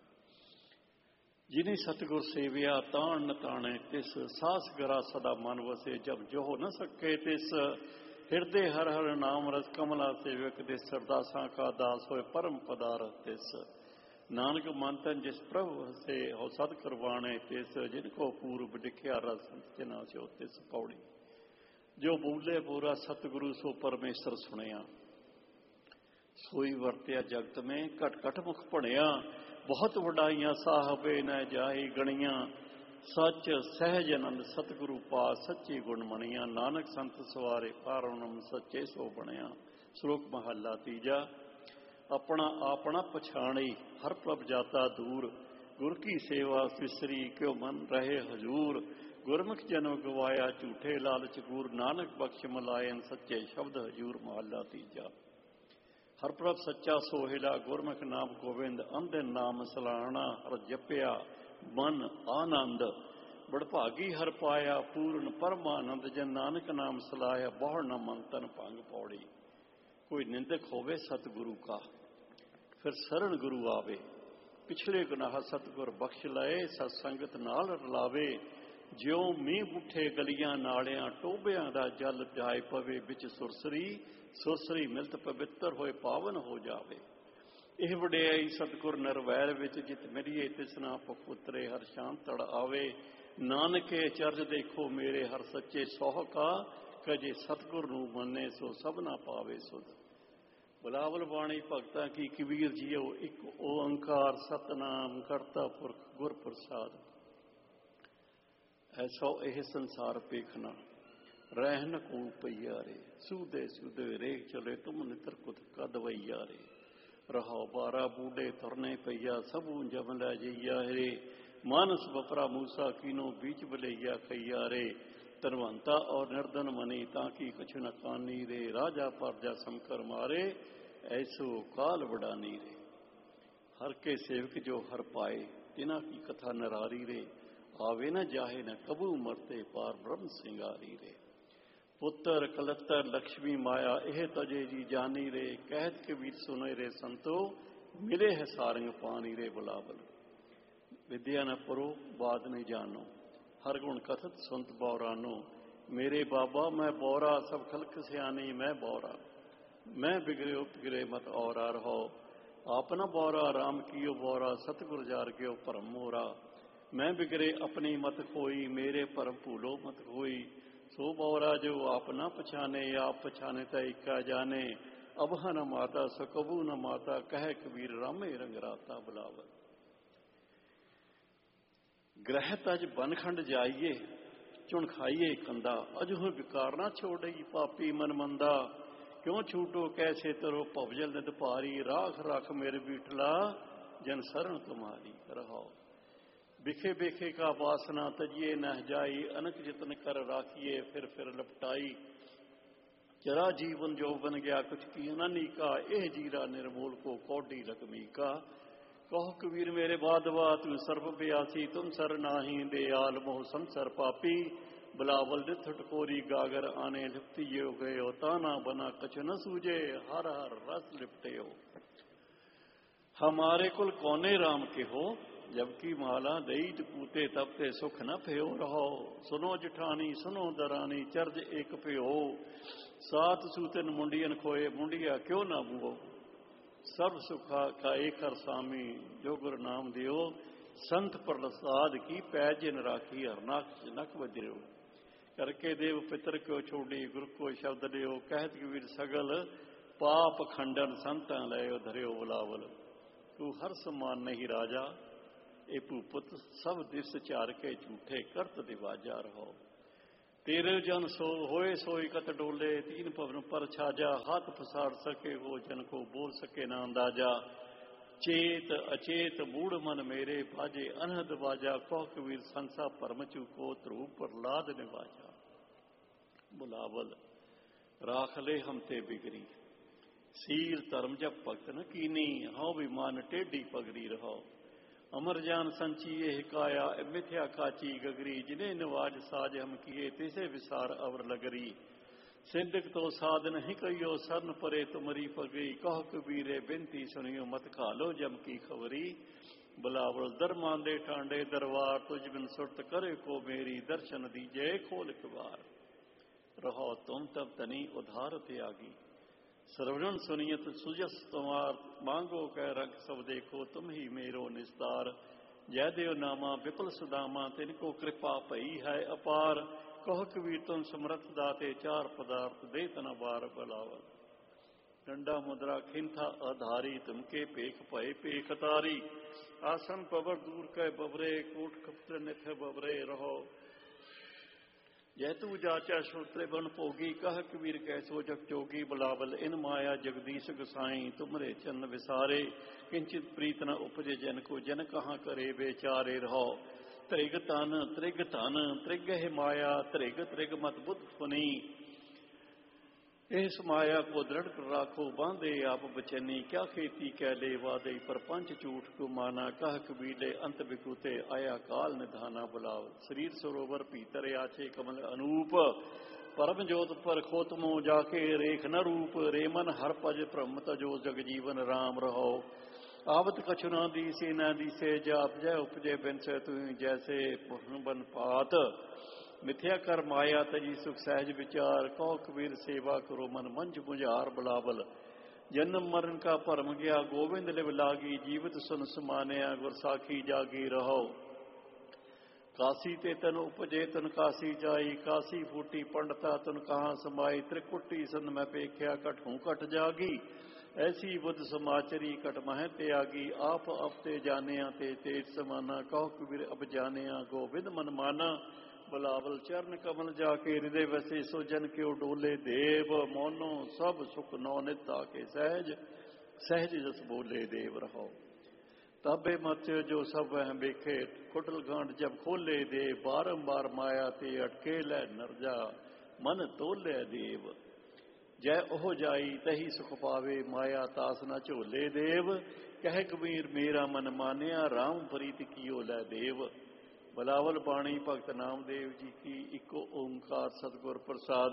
ਜਿਨੀ ਸਤਿਗੁਰ ਸੇਵਿਆ ਤਾਣ ਨਤਾਣੇ ਤਿਸ ਸਾਸ ਗਰਾ ਸਦਾ ਮਨ ਵਸੇ ਜਬ ਜੋ ਨ ਸਕੇ ਤਿਸ। ਹਿਰਦੇ ਹਰ ਹਰ ਨਾਮ ਰਸ ਕਮਲਾ ਸੇਵਕ ਦੇ ਸਰਦਾਸਾਂ ਕਾ ਦਾਸ ਹੋਏ ਪਰਮ ਪਦਾਰਥ ਤਿਸ। ਨਾਨਕ ਮਨ ਤਨ ਜਿਸ ਪ੍ਰਭ ਹਸੇ ਹੋ ਸਦ ਕਰਵਾਣੇ ਤਿਸ। ਜਿਨ ਕੋ ਪੂਰਬ ਲਿਖਿਆ ਰਸ ਜਿਨਾ ਸਿਓ ਤਿਸ ਪੌੜੀ। ਜੋ ਬੋਲੇ ਪੂਰਾ ਸਤਿਗੁਰੂ ਸੋ ਪਰਮੇਸ਼ਰ ਸੁਣਿਆ। ਸੋਈ ਵਰਤਿਆ ਜਗਤ ਮੇਂ ਘਟ ਘਟ ਮੁਖ ਭਣਿਆ। ਬਹੁਤ ਵਡਾਈਆਂ ਸਾਹਿਬੇ ਨ ਜਾਈ ਗਣੀਆਂ। ਸੱਚ ਸਹਿਜ ਆਨੰਦ ਸਤਿਗੁਰੂ ਪਾਸ ਸੱਚੀ ਗੁਣ ਮਣੀਆਂ। ਨਾਨਕ ਸੰਤ ਸਵਾਰੇ ਪਾਰਨਮ ਸੱਚੇ ਸੋ ਬਣਿਆ। ਸ਼ਲੋਕ ਮਹੱਲਾ ਤੀਜਾ। ਆਪਣਾ ਆਪਣਾ ਪਛਾਣੀ ਹਰ ਪ੍ਰਭ ਜਾਤਾ ਦੂਰ। ਗੁਰ ਕੀ ਸੇਵਾ ਵਿਸਰੀ ਕਿਉ ਮਨ ਰਹੇ ਹਜੂਰ। ਗੁਰਮੁਖ ਜਨਮ ਗਵਾਇਆ ਝੂਠੇ ਲਾਲਚ ਗੂਰ। ਨਾਨਕ ਬਖਸ਼ ਮਲਾਇਨ ਸੱਚੇ ਸ਼ਬਦ ਹਜੂਰ ਮਹੱਲਾ ਤੀਜਾ। ਹਰ ਪ੍ਰਭ ਸੱਚਾ ਸੋਹਿਲਾ ਗੁਰਮੁਖ ਨਾਮ ਗੋਬਿੰਦ। ਅੰਧਨ ਨਾਮ ਸਲਾਣਾ ਹਰ ਜਪਿਆ ਮਨ ਆਨੰਦ। ਬੜਭਾਗੀ ਹਰ ਪਾਇਆ ਪੂਰਨ ਪਰਮਾਨੰਦ। ਜਨ ਨਾਨਕ ਨਾਮ ਸਲਾਇਆ ਬਹੁੜ ਨ ਮਨ ਤਨ ਭੰਗ ਪੌੜੀ। ਕੋਈ ਨਿੰਦਕ ਹੋਵੇ ਸਤਿਗੁਰੂ ਕਾ ਫਿਰ ਸਰਣ ਗੁਰੂ ਆਵੇ। ਪਿਛਲੇ ਗੁਨਾਹ ਸਤਿਗੁਰ ਬਖਸ਼ ਲਏ ਸਤ ਸੰਗਤ ਨਾਲ ਰਲਾਵੇ। ਜਿਉਂ ਮੀਂਹ ਬੁੱਠੇ ਗਲੀਆਂ ਨਾਲਿਆਂ ਟੋਬਿਆਂ ਦਾ ਜਲ ਜਾਏ ਪਵੇ ਵਿੱਚ ਸੁਰਸਰੀ। ਸੁਰਸਰੀ ਮਿਲਤ ਪਵਿੱਤਰ ਹੋਏ ਪਾਵਨ ਹੋ ਜਾਵੇ। ਇਹ ਵਡਿਆਈ ਸਤਿਗੁਰ ਨਿਰਵੈਰ ਵਿੱਚ ਜਿਤ ਮਿਲੀਏ ਤਿਸਨਾ ਭੁਖ ਉਤਰੇ ਹਰ ਸ਼ਾਂਤ ਤੜ ਆਵੇ। ਨਾਨਕੇ ਚਰਜ ਦੇਖੋ ਮੇਰੇ ਹਰ ਸੱਚੇ ਸੋਹ ਕਾ। ਕਜੇ ਸਤਿਗੁਰ ਨੂੰ ਮੰਨੇ ਸੋ ਸਭਨਾ ਪਾਵੇ ਸੁਧ। ਬਲਾਵਲ ਬਾਣੀ ਭਗਤਾਂ ਕੀ ਕਬੀਰ ਜੀਓ ਇੱਕ ਓੰਕਾਰ ਸਤਨਾਮ ਕਰਤਾ ਪੁਰਖ ਗੁਰ ਪ੍ਰਸਾਦ। ਐਸੋ ਇਹ ਸੰਸਾਰ ਪੇਖਣਾ ਰਹਿਨ ਕੋ ਪਈਆਰੇ। ਸੂਦੇ ਸੂਦੇ ਰੇਖ ਚਲੇ ਤੁਮ ਨਿਤਰ ਕੁਤ ਕਦਵਈਆਰੇ। ਰਹਾਉ ਬਾਰਾ ਬੂਢੇ ਤੁਰਨੇ ਪਈਆ ਸਭੂ ਜਮ ਲੈ ਜਈਆ ਰੇ। ਮਾਨਸ ਬਪਰਾ ਮੂਸਾ ਕੀਨੋ ਬੀਚ ਬਲਈਆ ਖਈਆ ਰੇ। ਧਨਵੰਤਾ ਔਰ ਨਿਰਦਨ ਮਨੀ ਤਾਂ ਕੀ ਕਛੁ ਨ ਕਾਨੀ ਰੇ। ਰਾਜਾ ਪਰਜਾ ਸੰਕਰ ਮਾਰੇ ਐਸੋ ਕਾਲ ਵਡਾਨੀ ਰੇ। ਹਰ ਕੇ ਸੇਵਕ ਜੋ ਹਰ ਪਾਏ ਤਿਨਾ ਕੀ ਕਥਾ ਨਰਾਰੀ ਰੇ। ਆਵੇ ਨ ਜਾਹੇ ਨ ਕਬੂ ਮਰਤੇ ਪਾਰ ਬ੍ਰਹਮ ਸਿੰਗਾਰੀ ਰੇ। ਪੁੱਤਰ ਕਲੱਤਰ ਲక్ష్ਮੀ ਮਾਇਆ ਇਹ ਤਜੇ ਜੀ ਜਾਨੀ ਰੇ। ਕਹਿਤ ਕਬੀਰ ਸੁਨੇ ਰੇ ਸੰਤੋ ਮਿਲੇ ਹੈ ਸਾਰੰਗ ਪਾਣੀ ਰੇ। ਬੁਲਾਵਲ ਵਿਦਿਆ ਨ ਪਰੋ ਬਾਦ ਨਹੀਂ ਜਾਨੋ ਹਰ ਗੁਣ ਕਥਤ ਸੁਨਤ ਬੌਰਾਨੋ। ਮੇਰੇ ਬਾਬਾ ਮੈਂ ਬੌਰਾ ਸਭ ਖਲਕ ਸਿਆਣੀ ਮੈਂ ਬੌਰਾ। ਮੈਂ ਬਿਗੜਿਓ ਬਿਗੜੇ ਮਤ ਔਰਾ ਰਹੋ। ਆਪ ਨ ਬੌਰਾ ਰਾਮ ਕੀਓ ਬੌਰਾ ਸਤਿਗੁਰ ਜਾਰ ਗਿਓ ਭਰਮ ਮੋਰਾ। ਮੈਂ ਬਿਗੜੇ ਆਪਣੀ ਮਤ ਖੋਈ ਮੇਰੇ ਭਰਮ ਭੂਲੋ ਮਤ ਹੋਈ। ਸੋ ਬੌਰਾ ਜੋ ਆਪ ਨਾ ਪਛਾਨੇ ਆਪ ਪਛਾਨੇ ਤਾਂ ਏਕਾ ਜਾਣੇ। ਅਬਹ ਨ ਮਾਤਾ ਸਕਬੂ ਨ ਮਾਤਾ ਕਹਿ ਕਬੀਰ ਰਾਮੇ ਰੰਗ ਰਾਤਾ। ਬੁਲਾਵਲ ਗ੍ਰਹਿ ਤਜ ਬਨਖੰਡ ਜਾਈਏ ਚੁਣ ਖਾਈਏ ਕੰਦਾ। ਅਜਹੁ ਵਿਕਾਰ ਨਾ ਛੋੜਈ ਪਾਪੀ ਮਨ ਮੰਦਾ। ਕਿਉਂ ਛੂਟੋ ਕੈਸੇ ਤਰੋ ਭਵਜਲ ਨਿਤ ਭਾਰੀ। ਰਾਖ ਰਾਖ ਮੇਰੇ ਬੀਠਲਾ ਜਨ ਸਰਣ ਤੁਮਾਰੀ। ਰਹਾਓ ਬਿਖੇ ਬੇਖੇ ਕਾ ਵਾਸਨਾ ਤਜੀਏ ਨਹ ਜਾਈ। ਅਨਕ ਜਿਤਨ ਕਰ ਰਾਖੀਏ ਫਿਰ ਲਪਟਾਈ। ਚਰਾ ਜੀਵਨ ਜੋ ਬਨ ਗਿਆ ਕੁਛ ਕੀ ਨਾਨੀ ਕਾ। ਇਹ ਜੀਰਾ ਨਿਰਮੂਲ ਕੋ ਕੌਡੀ ਲਕਮੀ ਕਾ। ਕਹੋ ਕਬੀਰ ਮੇਰੇ ਬਾਦਵਾ ਤੂੰ ਸਰਬ ਬਿਆਸੀ। ਤੁਮ ਸਰ ਨਾਹੀ ਦਿਆਲ ਮੋਹ ਸੰਸਰ ਪਾਪੀ। ਬੁਲਾਵਲ ਨਿਤ ਟਕੋਰੀ ਗਾਗਰ ਆਨੇ ਲਿਪਤੀਓ ਗਏ। ਤਾਨਾ ਬਨਾ ਕਛ ਨ ਸੂਝੇ ਹਰ ਹਰ ਰਸ ਲਿਪਟਿਓ। हमारे कुल कौने राम के हो जबकि माला दई पूते तब ते सुख न भयो रहो। सुनो जिठानी सुनो दरानी चर्ज एक प्यो। सात सूतन मुंडियन खोए मुंडिया क्यों ना बुओ। सर्व सुखा का एक हर स्वामी जो गुरु नाम दियो। संत प्रसाद की पैज न राखी हरनाक नक बजरो। करके देव पितर को छोड़ी गुरु को शब्द लियो कहत कबीर सगल पाप खंडन संतां लयो धरियो बुलावल तू हर समान नहीं राजा ए भूपत सब दिस चार के झूठे करत दिवाजा रहो तेरे जन सो होए सोई कत डोले तीन पवन पर छाजा हाथ पसार सके हो जन को बोल सके ना अंदाजा चेत अचेत मूढ़ मन मेरे बाजे अनहद बाजा कौ कबीर संसा परमचू को ध्रुव प्रहलाद निवाजा बुलावल राख ले हम ते बिगड़ी सीर धर्म जब भगत न कीनी हाँ विमान टेढ़ी पगड़ी रहो अमर जान संची ये हिकाया मिथ्या काची गगरी जिन्हें नवाज साज हम किए तिसे विसार अवर लगरी सिद्धक तो साधन ही कहियो सरन परे तुमरी पगड़ी कह कबीरे बिनती सुनियो मत खालो जम की खबरी बुलावल दरमांदे टांडे दरबार तुझ बिन सुरत करे को मेरी दर्शन दीजे खोल कबार रहो तुम तब तनी उधार त्यागी श्रवण सुनियत सुजस तुम्हार मांगो कह रंग सब देखो तुम ही मेरो निस्तार जय देव नामा विपुल सुदामा तिनको कृपा पई है अपार कह कबीर तुम समर्थ दाते चार पदार्थ दे तना बार बलावल डंडा मुद्रा खिंथा आधारी तुमके पेख पए पेख तारी आसन पवर दूर कह बबरे कोट कपट निथ बबरे रहो जय तू जाचा श्रोत्रे बन भोगी कह कबीर कैसो जग जोगी बुलावल इन माया जगदीश गोसाई तुमरे चन्न विसारे किंचित प्रीत न उपजे जन को जन कहाँ करे बेचारे रहो त्रिग तन त्रिग है माया त्रिग त्रिग मत बुद्ध फुनी इस माया को दृढ़ कर राखो बांधे आप बचनी क्या खेती कह ले वादे पर पंच झूठ को माना कह कबीले अंत बिकुते आया काल निधाना बुलाव शरीर सरोवर पीतर आछे कमल अनूप परम जोत पर खोतमो जाके रेख न रूप रेमन हर पज ब्रह्म तजो जग जीवन राम रहो आवत कछु न दीसे न दीसे जाप जय उपजे बिन से तु जैसे बन पात मिथ्या कर माया तजी सुख सहज विचार कौ कबीर सेवा करो मन मंझ मुझार बुलावल जन्म मरण का भरम गया गोविंद लिव लागी जीवित सुन समानया गुर साखी जागी रहो काशी ते तन उपजे तन काशी जाई काशी फूटी पंडता तन कहाँ समाई त्रिकुटी सन मैं पेख्या कटहूँ कट जागी ऐसी बुद्ध समाचरी कट मह त्यागी आप अपते जाने ते तेज समाना कहो कबीर अब जाने गोविंद मन माना बुलावल चरण कमल जाके हृदय वसे सो जन क्यों डोले देव मोनो सब सुख नौनिता के सहज सहज जस बोले देव रहो तबे मत जो सब वह बेखे कुटल गांठ जब खोले दे बारंबार माया ते अटके लै नरजा मन तोले देव जय ओह जाई तही सुख पावे माया तास न झोले देव कह कबीर मेरा मन मानिया राम प्रीत कियो लै देव बलावल बाणी भगत नामदेव जी की इको ओंकार सतगुर प्रसाद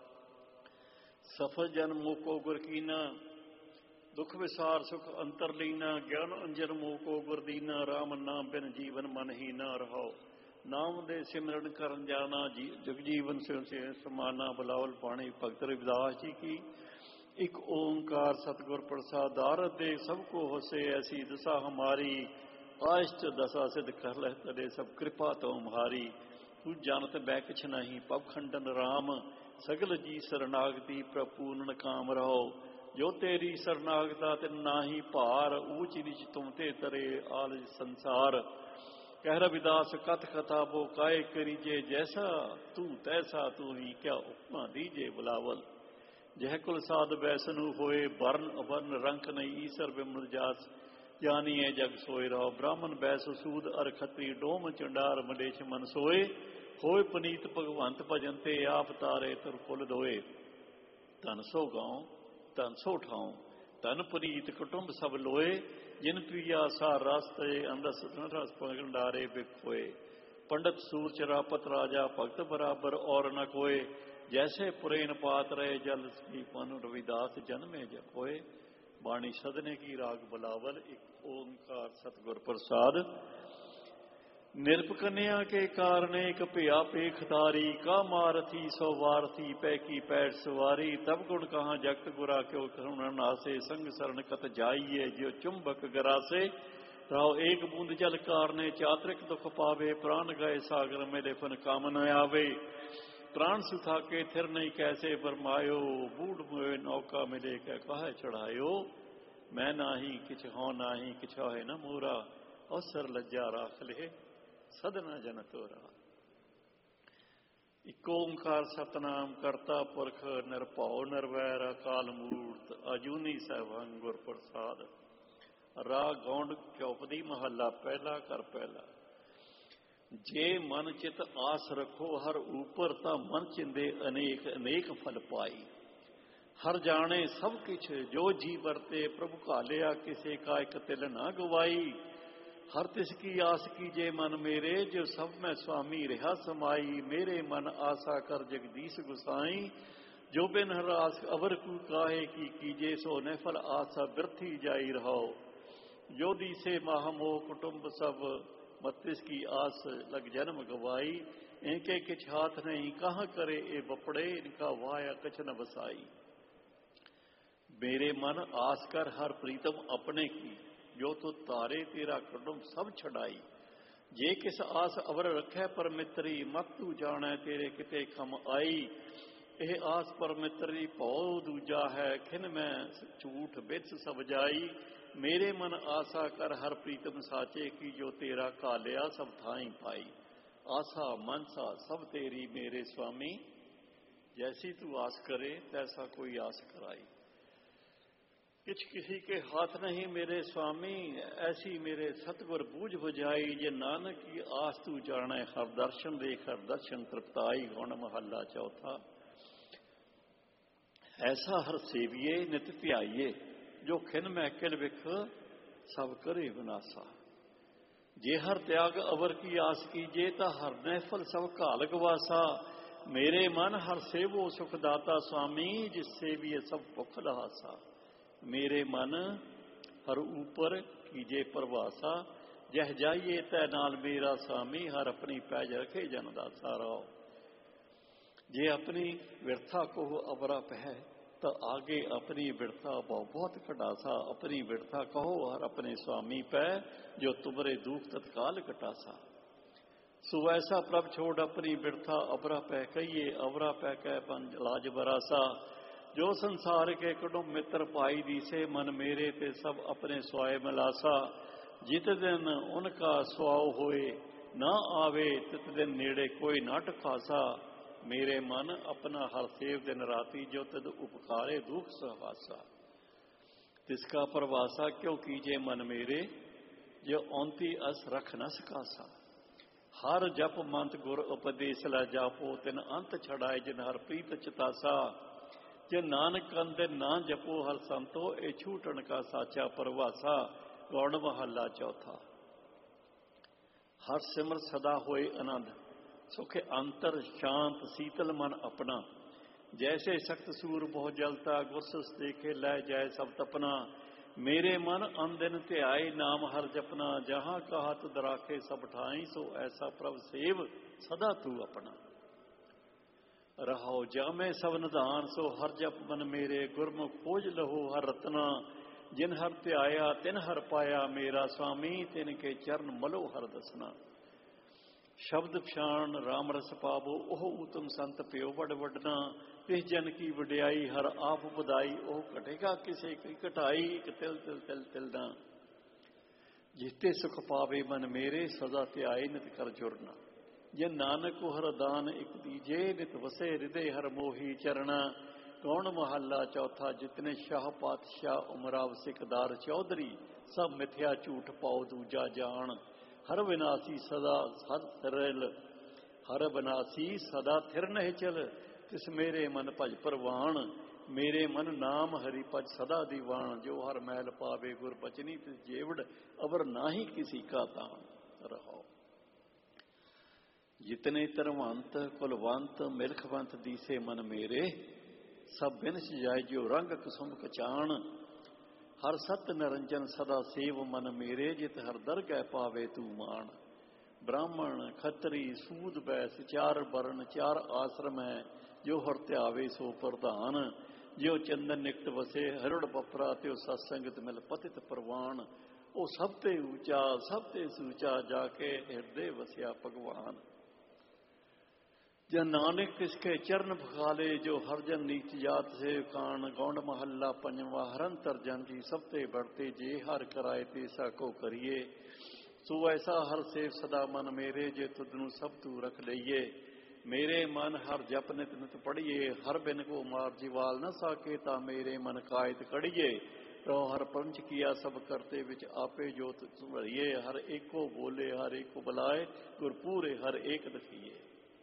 सफल जन्म मोको गुर कीना दुख विसार सुख अंतर लीना ज्ञान अंजन मोको गुर दीना राम नाम बिन जीवन मन ही ना रहो नाम दे सिमरन करन जाना जी जग जीवन से समाना बलावल बाणी भगत रविदास जी की एक ओंकार सतगुर प्रसाद दारद दे सबको होसे ऐसी दशा हमारी आष्ट दशा सिद्ध कर लह तले सब कृपा तो तुम्हारी तू जानत बै किछ नहीं पव खंडन राम सगल जी शरणागति प्रपूर्ण काम रहो जो तेरी शरणागता तिन नाही भार ऊंच नीच तुम ते तरे आल संसार कह रविदास कथ कथा वो काय करीजे जैसा तू तैसा तू ही क्या उपमा दीजे बुलावल जह कुल साध वैसनु होए वर्ण अवर्ण रंक नहीं ईसर विमल जास ज्ञानी है जग सोए रहो ब्राह्मण बैस सूद अर खत्री डोम चंडार मलेश मन सोए होए पनीत भगवंत भजन ते आप तारे तुर फुल दोए धन सो गाँव धन सो ठाऊं धन पनीत कुटुंब सब लोए जिन पिया सा रास्ते अंदस रस पंडारे बिखोए पंडित सूर चरापत राजा भक्त बराबर और न कोए जैसे पुरेन पात रहे जल मन रविदास जन्मे जखोए बाणी सदने की राग बुलावल एक ओंकार सतगुर प्रसाद निरपकन्या के कारणे कपिया पेखतारी का मारथी सौवारथी पैकी पैठ सवारी तब गुण कहाँ जगत गुरा क्यों करुण नासे संग शरण कत जाइए जो चुंबक गरासे राव एक बूंद जल कारणे चात्रिक दुख पावे प्राण गए सागर में लेपन काम न आवे प्राण सुथा के थिर नहीं कैसे फरमायो, बूढ़ मोए नौका मिले कै कहे चढ़ायो। मैं नाही किछ हों नाही किछ है न मोरा, अवसर लज्जा राख ले सदना जन तोरा। इक ओंकार सतनाम करता पुरख, निरभਉ निरवैर अकाल मूर्त, अजूनी सैभं गुर प्रसाद। राग गौंड चौपदी महला पहला कर पहला। जे मन चित आस रखो हर ऊपर, ता मन चिंदे अनेक अनेक फल पाई। हर जाने सब किछ जो जी बरते, प्रभु कालिया किसे का एक तिल ना गवाई। हर तिसकी आस कीजे मन मेरे, जो सब में स्वामी रहा समाई। मेरे मन आशा कर जगदीश गुसाई, जो बिन हर आस अवर कु काहे की कीजे। सो नफल आशा बिरथी जाई रहो, जो दिसे महामोह कुटुंब सब। मतिस की आस लग जन्म गवाई, इनके किछ हाथ नहीं कहाँ करे ए बपड़े। इनका वाया कछ न बसाई। मेरे मन आस कर हर प्रीतम अपने की, जो तो तारे तेरा कुटुंब सब छड़ाई। जे किस आस अवर रखे पर मित्री, मत तू जाने तेरे किते खम आई। यह आस पर मित्री भौ दूजा है, खिन में झूठ बिच सब जाई। मेरे मन आशा कर हर प्रीतम साचे की, जो तेरा कालिया सब थाई पाई। आशा मनसा सब तेरी मेरे स्वामी, जैसी तू आस करे तैसा कोई आस कराई। किछ किसी के हाथ नहीं मेरे स्वामी, ऐसी मेरे सतगुर बूझ बुझाई। जे नानक की आस तू जाने हर दर्शन देख, हर दर्शन तृप्ताई। गुण महला चौथा। ऐसा हर सेविये नित ध्याइये, जो खिन में किल विख सब करे विनाशा। जे हर त्याग अवर की आस कीजे, ता हर नैफल सब घाल गवासा। मेरे मन हर सेवो सुखदाता स्वामी, जिससे भी सब भुख लहासा। मेरे मन हर ऊपर कीजे प्रवासा, जह जाइए तै नाल मेरा स्वामी। हर अपनी पैज रखे जन दासा रहो। जे अपनी व्यर्था को अवरा पह, तो आगे अपनी बिरथा बहुत कटासा। अपनी बिरथा कहो हर अपने स्वामी पै, जो तुमरे दुख तत्काल कटासा। सो ऐसा प्रभ छोड़ अपनी बिरथा अबरा पै कहिए, अबरा पै कह पन लाज बरासा। जो संसार के कुटुंब मित्र पाई दीसे, मन मेरे ते सब अपने स्वाय मिलासा। जित दिन उनका स्वाव होए ना आवे, तित दिन नेड़े कोई ना टकासा। मेरे मन अपना हर सेव दिन राती, जो तद उपकारे दुख सहासा। तिसका प्रवासा क्यों कीजे मन मेरे, जो औंती अस रख न सकासा। हर जप मंत गुर उपदेश लै जापो, तिन अंत छड़ाए जिन हर प्रीत चितासा। जे नानक अंदिन ना जपो हर संतो, ए छूटन का साचा परवासा। गौड़ महला चौथा। हर सिमर सदा होए आनंद, सुख अंतर शांत शीतल मन अपना। जैसे सख्त सूर बहुत जलता, गुरसुस देखे लै जाए सब तपना। मेरे मन अनदिन ध्याई नाम हर जपना, जहाँ कहा तुद राखे सब ठाई। सो ऐसा प्रभ सेव सदा तू अपना। रहो जामे सब निधान, सो हर जप मन मेरे। गुरमुख खोज लहो हर रत्ना, जिन हर ध्याया तिन हर पाया। मेरा स्वामी तिनके चरण मलो हर दसना। शब्द पछाण राम रस पावो, ओह उत्तम संत प्यो बड़ वडना। तिस जन की वड्याई हर आप बधाई, ओह घटेगा किसे की घटाई। एक तिल तिल तिल तिलना, जिसते सुख पावे मन मेरे। सदा ध्याए नित कर जुरना, जे नानक को हर दान एक दीजे। नित वसे हृदय हर मोही चरना। कौन महला चौथा। जितने शाह पातशाह उमराव सिकदार चौधरी, सब मिथ्या झूठ पाओ दूजा जान। हर विनाशी सदा हर सरल, हर विनाशी सदा थिर नहीं चल। तिस मेरे मन भज परवान, मेरे मन नाम हरि भज सदा दीवान। जो हर मैल पावे गुर बचनी, तिस जेवड़ अवर नाही किसी का तान। रहो जितने तरवंत कुलवंत, मिल्खवंत दीसे मन मेरे। सब बिन जाय जो रंग कुसुम कचान। हर सत निरंजन सदा सेव मन मेरे। जित हर दरगह पावे तू मान। ब्राह्मण खत्री सूद बैस चार वर्ण, चार आश्रम है। जो हर त्यावे सो प्रधान। जो चंदन निकट वसे हरुड़ बपरा, त्यो सत्संगत मिल पतित परवान। ओ सब ते ऊंचा सब ते सूचा, जाके हृदय वसिया भगवान। जन नानक किसके चरण पखाले जो हर जन नीच जात से कान। गौंड महल्ला पंजवा हरंतर जन जी सब ते बढ़ते जे हर कराए तेसा को करिए। सो ऐसा हर सेव सदा मन मेरे जे तुदनु सब तू रख लइए। मेरे मन हर जप नित नित पढ़िए हर बिन को मार जीवाल न साके ता मेरे मन कायत कड़िए। तो हर पंच किया सब करते विच आपे जोत भरिए। हर एको बोले हर एको बुलाए गुर पूरे हर एक दखिए।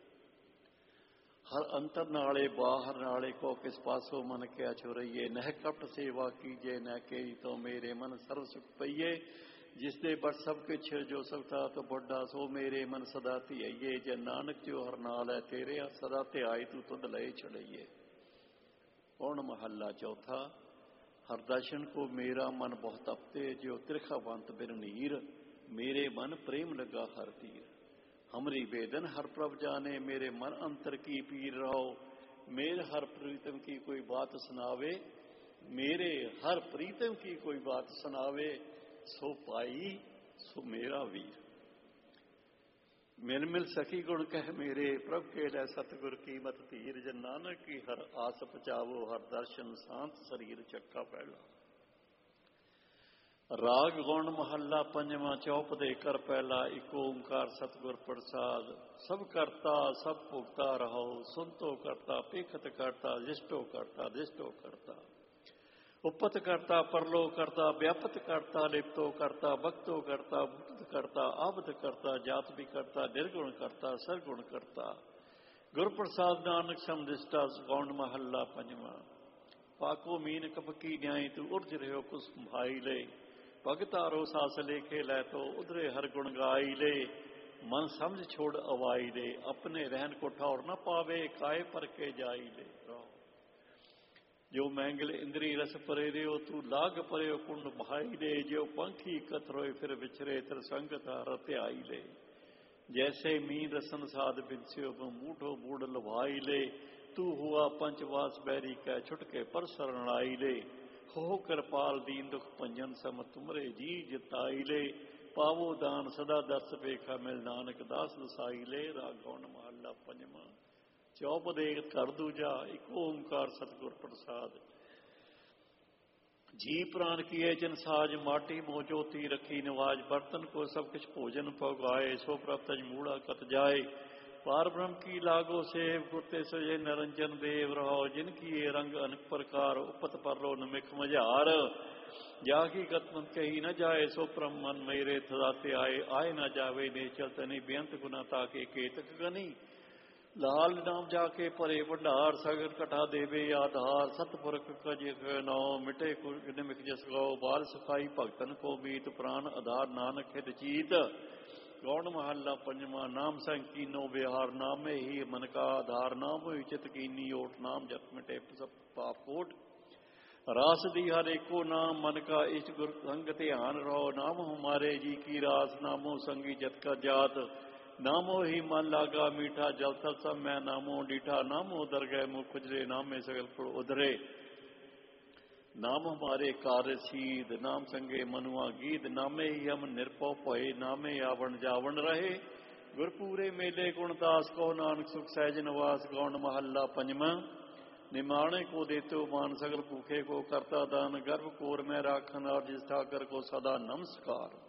हर अंतर नाले बाहर नाले को किस पासो मन क्या छुरइए। नह कपट सेवा कीजे न के तो मेरे मन सर्व सुख पइए। जिसदे बट सब किछ जो सकता तो बड़ा सो मेरे मन सदा धियाइए। जे नानक जो हर नाल है तेरे सदा ध्याई तू तुद लय छड़इए। कौन महला चौथा। हर दर्शन को मेरा मन बहुत अपते जो त्रिखावंत बिन नीर। मेरे मन प्रेम लगा हर तीर। हमरी वेदन हर प्रभ जाने मेरे मन अंतर की पीर रहो। मेरे हर प्रीतम की कोई बात सुनावे। मेरे हर प्रीतम की कोई बात सुनावे। सो पाई सो मेरा वीर। मिल मिल सखी गुण कह मेरे प्रभ के लै सतगुर की मत धीर। जन नानक की हर आस पचावो हर दर्शन शांत शरीर चक्का पहला। राग गौण महला पंजवा चौप दे कर पहला। एक ओंकार सतगुर प्रसाद। सब करता सब भुगता रहो सुनतो करता पेखत करता जिष्टो करता दिष्टो करता। उपत करता परलो करता व्यापत करता लिप्तो करता भक्तो करता भुक्त करता आबद करता जात भी करता निर्गुण करता सरगुण करता। गुर प्रसाद नानक समदिष्टा गौण महला पंजवा। पाको मीन कपकी न्याय तू उर्ज रहो कुछ भाई ले। भगतारो सास लेखे लै तो उधरे हर गुण गाई ले। मन समझ छोड़ अवाई ले अपने रहन को ठौर न पावे काय पर के जाई ले। जो मैंगल इंद्री रस परे रियो तू लाग परे कुंड भाई ले। जो पंखी कतरोय फिर विचरे तिर संगत रत्य आई ले। जैसे मीन रसन साध बिंस्यो मूठो बूढ़ लभाई ले। तू हुआ पंचवास बैरी कै छुटके पर शरण आई ले। हो कृपाल दीन दुख पंजन सम तुमरे जी जिताई ले। पावो दान सदा दस पेखा मिल नानक दास दसाई ले। राग गौण महला पंजवा चौप दे कर दूजा। एक ओंकार सतगुर प्रसाद। जी प्राण किए जन साज माटी मोह ज्योति रखी निवाज। बर्तन को सब कुछ भोजन पगाए सो प्रभ तज मूड़ा कत जाए। पार ब्रह्म की लागो सेव कुरते सजे निरंजन देव रहो। जिनकी ये रंग अनेक प्रकार उपत परलो नमिक मझार। जाकी गतमंत कही न जाए सो परम मन मेरे थदाते आए। आए न जावे ने चलतनी बेअंत गुना ताके केतक गनी। लाल नाम जाके परे भंडार सगर कटा देवे आधार। सतपुरख कज नौ मिटे निमिक जस गौ। बाल सुखाई भगतन को मीत प्राण आधार नानक हित चीत। गौण महला पंजवा। नाम संकीनो विहार नामे ही मन का आधार। नाम चित कीनी ओट नाम जप मिटे सब पाप कोट। रास दी हर एको नाम मन का इष्ट गुर संग ध्यान रहो। नाम हमारे जी की रास नामो संगी जत का जात। नामो ही मन लागा मीठा जल थल सब मैं नामो डीठा। नामो दर गए मुख खुजरे नामे सगल पुर उधरे। नाम हमारे कार्य सीध नाम संगे मनुआ गीत। नामे ही हम निरपौ भय नामे आवण जावण रहे। गुरपूरे मेले गुणदास को नानक सुख सहज निवास। गौण महला पंजवा। निमाणे को देतो मान सगल भूखे को करता दान। गर्भ कोर में राखन और जिस ठाकर को सदा नमस्कार।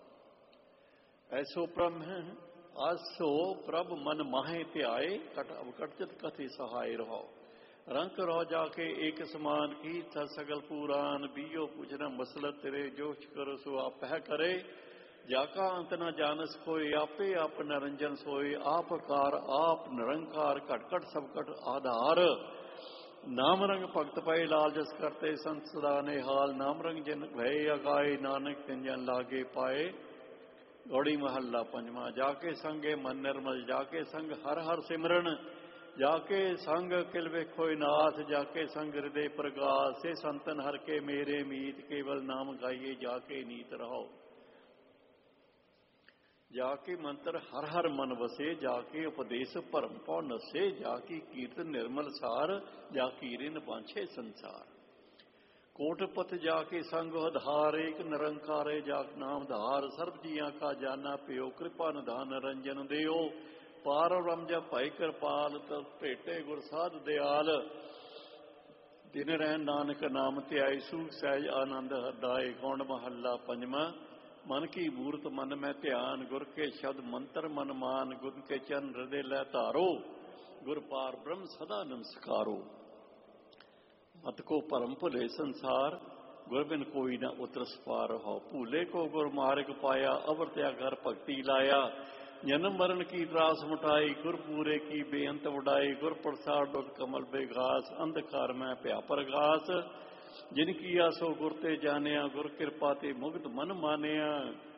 ऐसो ब्रह्म आसो प्रभ मन माहे त्याए। कट अवकटचित कथि सहाय रहो। रंक रहो जाके एक समान की था सगल पुराण। बियो पूछना मसलत तेरे जोश करो सो आप है करे। जाका अंत न जानस कोई आपे आप निरंजन सोए। आप कार आप निरंकार कट कट सब कट आधार। नाम रंग भगत पाए लाल जस करते संत सदा ने हाल। नाम रंग जिन भय अगाए नानक तिन जन लागे पाए। गौड़ी महला पंजवा। जाके संगे मन निर्मल जाके संग हर हर सिमरन। जाके संग किल वेखोय नाथ जाके संग हृदय प्रगास। से संतन हर के मेरे मीत केवल नाम गाइए जाके नीत रहो। जाके मंत्र हर हर मन वसे जाके उपदेश परम पौ नसे। जाकी कीर्तन निर्मल सार जाकी रिन बांछे संसार। कोटपत जाके संग आधार एक निरंकारे जाक नाम धार। सर्व जिया का जाना पियो कृपा निधान रंजन देओ। ਪਾਰ ਬ੍ਰਹਮ ਜਪ ਭਾਈ ਕਿਰਪਾਲ, ਤਸ ਭੇਟੇ ਗੁਰ ਸਾਧ ਦਿਆਲ। ਦਿਨ ਰਹਿਣ ਨਾਨਕ ਨਾਮ ਧਿਆਈ, ਸੂਖ ਸਹਿਜ ਆਨੰਦ ਹਰਦਾਏ। ਗੌਣ ਮਹੱਲਾ ਪੰਜਵਾਂ। ਮਨ ਕੀ ਮੂਰਤ ਮਨ ਮੈਂ ਧਿਆਨ, ਗੁਰ ਕੇ ਸ਼ਬਦ ਮੰਤਰ ਮਨ ਮਾਨ। ਗੁਰ ਕੇ ਚਰਨ ਹਿਰਦੇ ਲੈ ਧਾਰੋ, ਗੁਰ ਪਾਰ ਬ੍ਰਹਮ ਸਦਾ ਨਮਸਕਾਰੋ। ਮਤ ਕੋ ਭਰਮ ਭੁਲੇ ਸੰਸਾਰ, ਗੁਰ ਬਿਨ ਕੋਈ ਨਾ ਉਤਰਸ ਪਾਰ। ਹੋ ਭੂਲੇ ਕੋ ਗੁਰ ਮਾਰਗ ਪਾਇਆ, ਅਵਰ ਤਿਆ ਘਰ ਭਗਤੀ ਲਾਇਆ। ਜਨਮ ਮਰਨ ਕੀ ਤਰਾਸ ਮਿਟਾਈ, ਗੁਰ ਪੂਰੇ ਕੀ ਬੇਅੰਤ ਵਡਾਈ। ਗੁਰ ਪ੍ਰਸਾਦ ਡੁੱਟ ਕਮਲ ਬੇਗਾਸ, ਅੰਧਕਾਰ ਮੈਂ ਭਿਆ ਪ੍ਰਗਾਸ। ਜਿਨ ਕੀਆ ਸੋ ਗੁਰ ਤੇ ਜਾਣਿਆ, ਗੁਰ ਕਿਰਪਾ ਤੇ ਮੁਕਤ ਮਨ ਮਾਨਿਆ।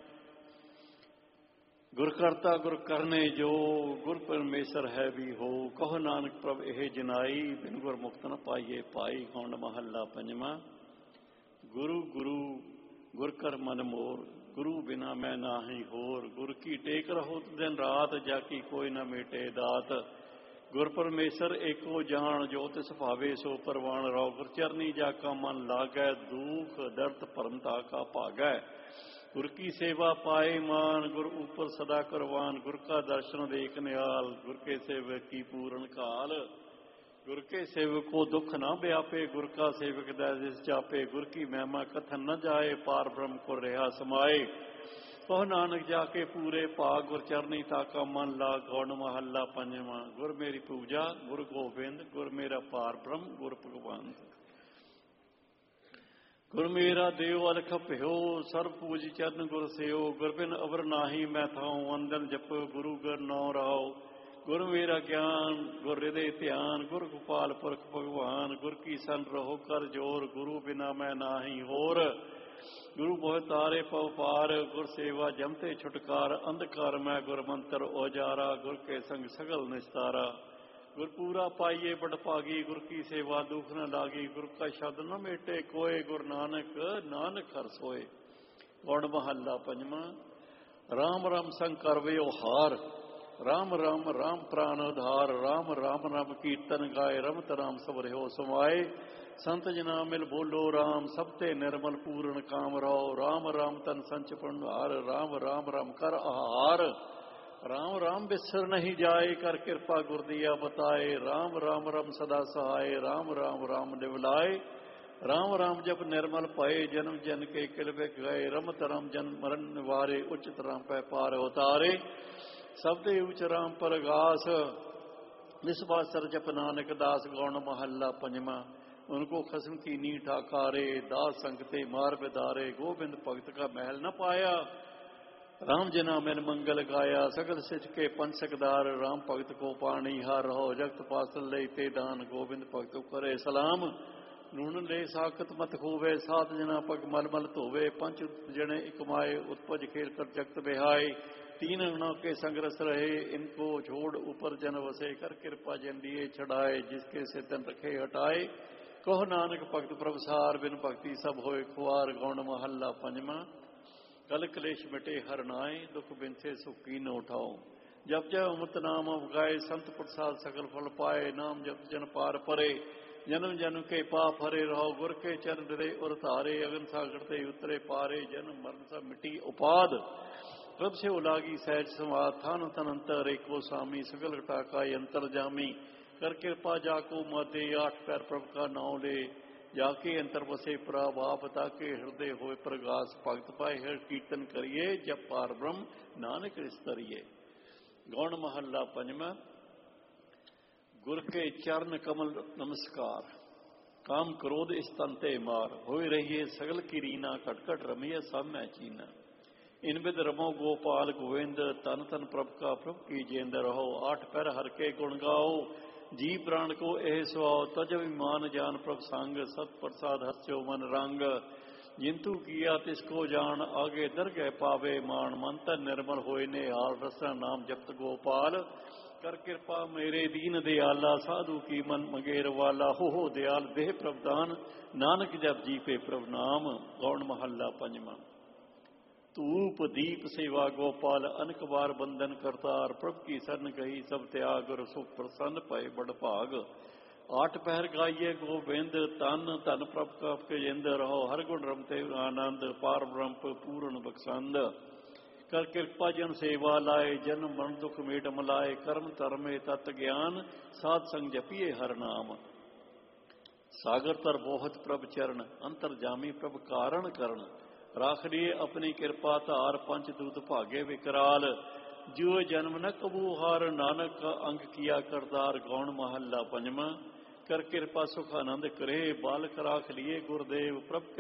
ਗੁਰ ਕਰਤਾ ਗੁਰ ਕਰਨੇ ਜੋ, ਗੁਰ ਪਰਮੇਸ਼ਰ ਹੈ ਵੀ ਹੋ। ਕਹੋ ਨਾਨਕ ਪ੍ਰਭ ਇਹ ਜਨਾਈ, ਬਿਨ ਗੁਰ ਮੁਕਤ ਨ ਪਾਈਏ ਪਾਈ। ਗੌਣ ਮਹੱਲਾ ਪੰਜਵਾਂ। ਗੁਰੂ ਗੁਰੂ ਗੁਰ ਕਰ ਮਨ ਮੋਰ, ਗੁਰੂ ਬਿਨਾ ਮੈਂ ਨਾਹੀ ਹੋਰ। ਗੁਰ ਕੀ ਟੇਕ ਰਹੋ ਦਿਨ ਰਾਤ, ਜਾ ਕੀ ਕੋਈ ਨਾ ਮੇਟੇ ਦਾਤ। ਗੁਰ ਪਰਮੇਸ਼ਰ ਏਕੋ ਜਾਣ, ਜੋ ਤਿਸ ਭਾਵੇ ਸੋ ਪਰਵਾਣ। ਰਹੁ ਗੁਰ ਚਰਨੀ ਜਾ ਕਾ ਮਨ ਲਾਗੈ, ਦੁਖ ਦਰਦ ਭਰਮ ਤਾ ਕਾ ਭਾਗੈ। ਗੁਰ ਕੀ ਸੇਵਾ ਪਾਏ ਮਾਨ, ਗੁਰ ਉਪਰ ਸਦਾ ਕਰਵਾਨ। ਗੁਰ ਕਾ ਦਰਸ਼ਨ ਦੇਖ ਨਿਹਾਲ, ਗੁਰ ਕੇ ਸੇਵਕ ਕੀ ਪੂਰਨ ਕਾਲ। ਗੁਰ ਕੇ ਸੇਵਕ ਕੋ ਦੁੱਖ ਨਾ ਵਿਆਪੇ, ਗੁਰ ਕਾ ਸੇਵਕ ਦਾ ਜਿਸ ਚਾਪੇ। ਗੁਰ ਕੀ ਮਹਿਮਾ ਕਥਨ ਨ ਜਾਏ, ਪਾਰ ਬ੍ਰਹਮ ਕੋ ਰਿਹਾ ਸਮਾਏ। ਕਹੋ ਨਾਨਕ ਜਾ ਕੇ ਪੂਰੇ ਭਾਗ, ਗੁਰ ਚਰਨੀ ਤਾਕਾ ਮਨ ਲਾਗ। ਗੌਣ ਮਹੱਲਾ ਪੰਜਵਾਂ। ਗੁਰ ਮੇਰੀ ਪੂਜਾ ਗੁਰ ਗੋਬਿੰਦ, ਗੁਰ ਮੇਰਾ ਪਾਰ ਬ੍ਰਹਮ ਗੁਰ ਭਗਵੰਤ। ਗੁਰ ਮੇਰਾ ਦੇਵ ਅਲਖ ਭਿਓ, ਸਰਬ ਪੂਜ ਚਰਨ ਗੁਰ ਸਿਓ। ਗੁਰ ਬਿਨ ਅਵਰ ਨਾਹੀ ਮੈਂ ਥਾਉ, ਅੰਦਨ ਜਪੋ ਗੁਰੂ ਗੁਰ ਨੌ ਰਾਉ। ਗੁਰ ਮੇਰਾ ਗਿਆਨ ਗੁਰ ਹਿਰਦੇ ਧਿਆਨ, ਗੁਰ ਗੋਪਾਲ ਪੁਰਖ ਭਗਵਾਨ। ਗੁਰ ਕੀ ਸੰਨ ਰਹੋ ਕਰ ਜੋਰ, ਗੁਰੂ ਬਿਨਾ ਮੈਂ ਨਾਹੀ ਹੋਰ। ਗੁਰੂ ਬਹੁ ਤਾਰੇ ਪਉ ਪਾਰ, ਗੁਰ ਸੇਵਾ ਜਮ ਤੇ ਛੁਟਕਾਰ। ਅੰਧਕਾਰ ਮੈਂ ਗੁਰ ਮੰਤਰ ਔਜਾਰਾ, ਗੁਰ ਕੇ ਸੰਗ ਸਗਲ ਨਿਸਤਾਰਾ। ਗੁਰ ਪੂਰਾ ਪਾਈਏ ਬੜ ਭਾਗੀ, ਗੁਰ ਕੀ ਸੇਵਾ ਦੁਖ ਨ ਲਾਗੀ। ਗੁਰ ਕਾ ਸ਼ਬਦ ਨ ਮੇਟੇ ਕੋਏ, ਗੁਰ ਨਾਨਕ ਨਾਨਕ ਹਰਿ ਸੋਏ। ਗੌਣ ਮਹੱਲਾ ਪੰਜਵਾਂ। ਰਾਮ ਰਾਮ ਸੰਗ ਕਰਵਿਓ ਹਾਰ, ਰਾਮ ਰਾਮ ਰਾਮ ਪ੍ਰਾਨ ਉਧਾਰ। ਰਾਮ ਰਾਮ ਰਾਮ ਕੀਰਤਨ ਗਾਏ, ਰਮਤ ਰਾਮ ਸਭ ਰਹਿਓ ਸਮਾਏ। ਸੰਤ ਜਨਾ ਮਿਲ ਬੋਲੋ ਰਾਮ, ਸਭ ਤੇ ਨਿਰਮਲ ਪੂਰਨ ਕਾਮ ਰਹੁ। ਰਾਮ ਰਾਮ ਤਨ ਸੰਚ ਭੰਡਾਰ, ਰਾਮ ਰਾਮ ਰਾਮ ਕਰ ਆਹਾਰ। ਰਾਮ ਰਾਮ ਬਿਸਰ ਨਹੀਂ ਜਾਏ, ਕਰ ਕਿਰਪਾ ਗੁਰ ਦੀਆ ਬਤਾਏ। ਰਾਮ ਰਾਮ ਰਮ ਸਦਾ ਸਹਾਏ, ਰਾਮ ਰਾਮ ਰਾਮ ਨਿਵਲਾਏ। ਰਾਮ ਰਾਮ ਜਪ ਨਿਰਮਲ ਪਏ, ਜਨਮ ਜਨ ਕੇ ਕਿਲ ਬਿਖ ਗਏ। ਰਮਤ ਰਾਮ ਜਨ ਮਰਨ ਨਿਵਾਰੇ, ਉਚਿਤ ਰਾਮ ਪੈ ਪਾਰ ਉਤਾਰੇ। ਸਭ ਦੇ ਉਚ ਰਾਮ ਪਰਗਾਸ, ਵਿਸਵਾਸਰ ਜਪ ਨਾਨਕ ਦਾਸ। ਗੌਣ ਮਹੱਲਾ ਪੰਜਵਾਂ। उनको खसम की नी ठाकारे, दास संग ते मार बिदारे। गोविंद भगत का महल न पाया, राम जना मैन मंगल गाया। सगल सिच के पंचकदार, राम भगत को पानी हार। रहो जगत पासल ले ते दान, गोविंद भगत करे सलाम। नून ले साकत मत होवे, सात जना पग मल मल धोवे। पंच जने एक माए, उत्पज खेल कर जगत बिहाय। तीन गुणों के संग रस रहे, इनको छोड़ ऊपर जन वसे। कर कृपा जन दिए छड़ाए, जिसके से तन रखे हटाए। कहो नानक भगत प्रभसार, बिन भक्ति सब होए खुआर। गौण महला पंजवा। कल कलेश मिटे हर नाए, दुख बिनसे सुख कीनो उठाओ। जप जप अमृत नाम गाए, संत प्रसाद सकल फल पाए। नाम जप जन पार परे, जन्म जन्म के पाप हरे। रहो गुर के चरण रे उर धारे, अगन सागर ते उतरे पारे। जन्म मरण सब मिटी उपाद, प्रभ से उलागी सहज समाध। थान तन अंतर एको स्वामी, सगल घटा का अंतर जामी। कर कृपा जाको मते, आठ पैर प्रभ का नाम ले। जाके अंतर बसे प्रभ आप, ताके हृदय होए प्रगास। भगत पाए हर कीर्तन करिए, जब पार ब्रह्म नानक स्तरिए। गौण महला पंजवा। गुर के चरण कमल नमस्कार, काम क्रोध स्तन ते मार। होए रहिए सगल की रीना, कटकट रमिए सब मैं चीना। इन बिद रमो गोपाल गोविंद, तन तन प्रभ का प्रभ की जेंद। रहो आठ पैर हर के गुण गाओ, जी प्राण को एह सुआओ। तज अभिमान जान प्रभ संग, सत प्रसाद हस्यो मन रंग। जिंतु किया तिसको जान, आगे दरगह पावे मान। मन तन निर्मल होए ने हाल, रसना नाम जपत गोपाल। कर कृपा मेरे दीन दयाला, साधु की मन मंगेर वाला। हो दयाल देह प्रभदान, नानक जप जी पे प्रभ नाम। गौण महला पंजवा। धूप दीप सेवा गोपाल, अनक बार बंधन करतार। प्रभ की शरण गही सब त्याग, गुर सुख प्रसन्न पए बड़ भाग। आठ पहर गाइए गोबिंद, तन धन प्रभ का जिंद। रहो हर गुण रमते आनंद, पार ब्रह्म पूर्ण बख्शंद। ਕਰ ਕਿਰਪਾ ਜਨ ਸੇਵਾ ਲਾਏ, ਜਨਮ ਮਰਨ ਦੁਖ ਮੇਟ ਮਲਾਏ, ਕਰਮ ਧਰਮੇ ਤਤ ਗਿਆਨ, ਸਾਧ ਸੰਗ ਜਪੀਏ ਹਰ ਨਾਮ। ਸਾਗਰ ਤਰ ਬੋਹਤ ਪ੍ਰਭ ਚਰਨ, ਅੰਤਰ ਜਾਮੀ ਪ੍ਰਭ ਕਾਰਣ ਕਰਨ, ਰਾਖ ਲਿਏ ਆਪਣੀ ਕਿਰਪਾ ਧਾਰ, ਪੰਚ ਦੂਤ ਭਾਗੇ ਵਿਕਰਾਲ, ਜਿਉ ਜਨਮ ਨ ਕਬੂ ਹਾਰ, ਨਾਨਕ ਅੰਗ ਕੀਆ ਕਰਤਾਰ। ਗੌਣ ਮਹੱਲਾ ਪੰਜਵਾਂ। ਕਰ ਕਿਰਪਾ ਸੁਖ ਆਨੰਦ ਕਰੇ, ਬਾਲਕ ਰਾਖ ਲਿਏ ਗੁਰਦੇਵ, ਪ੍ਰਭ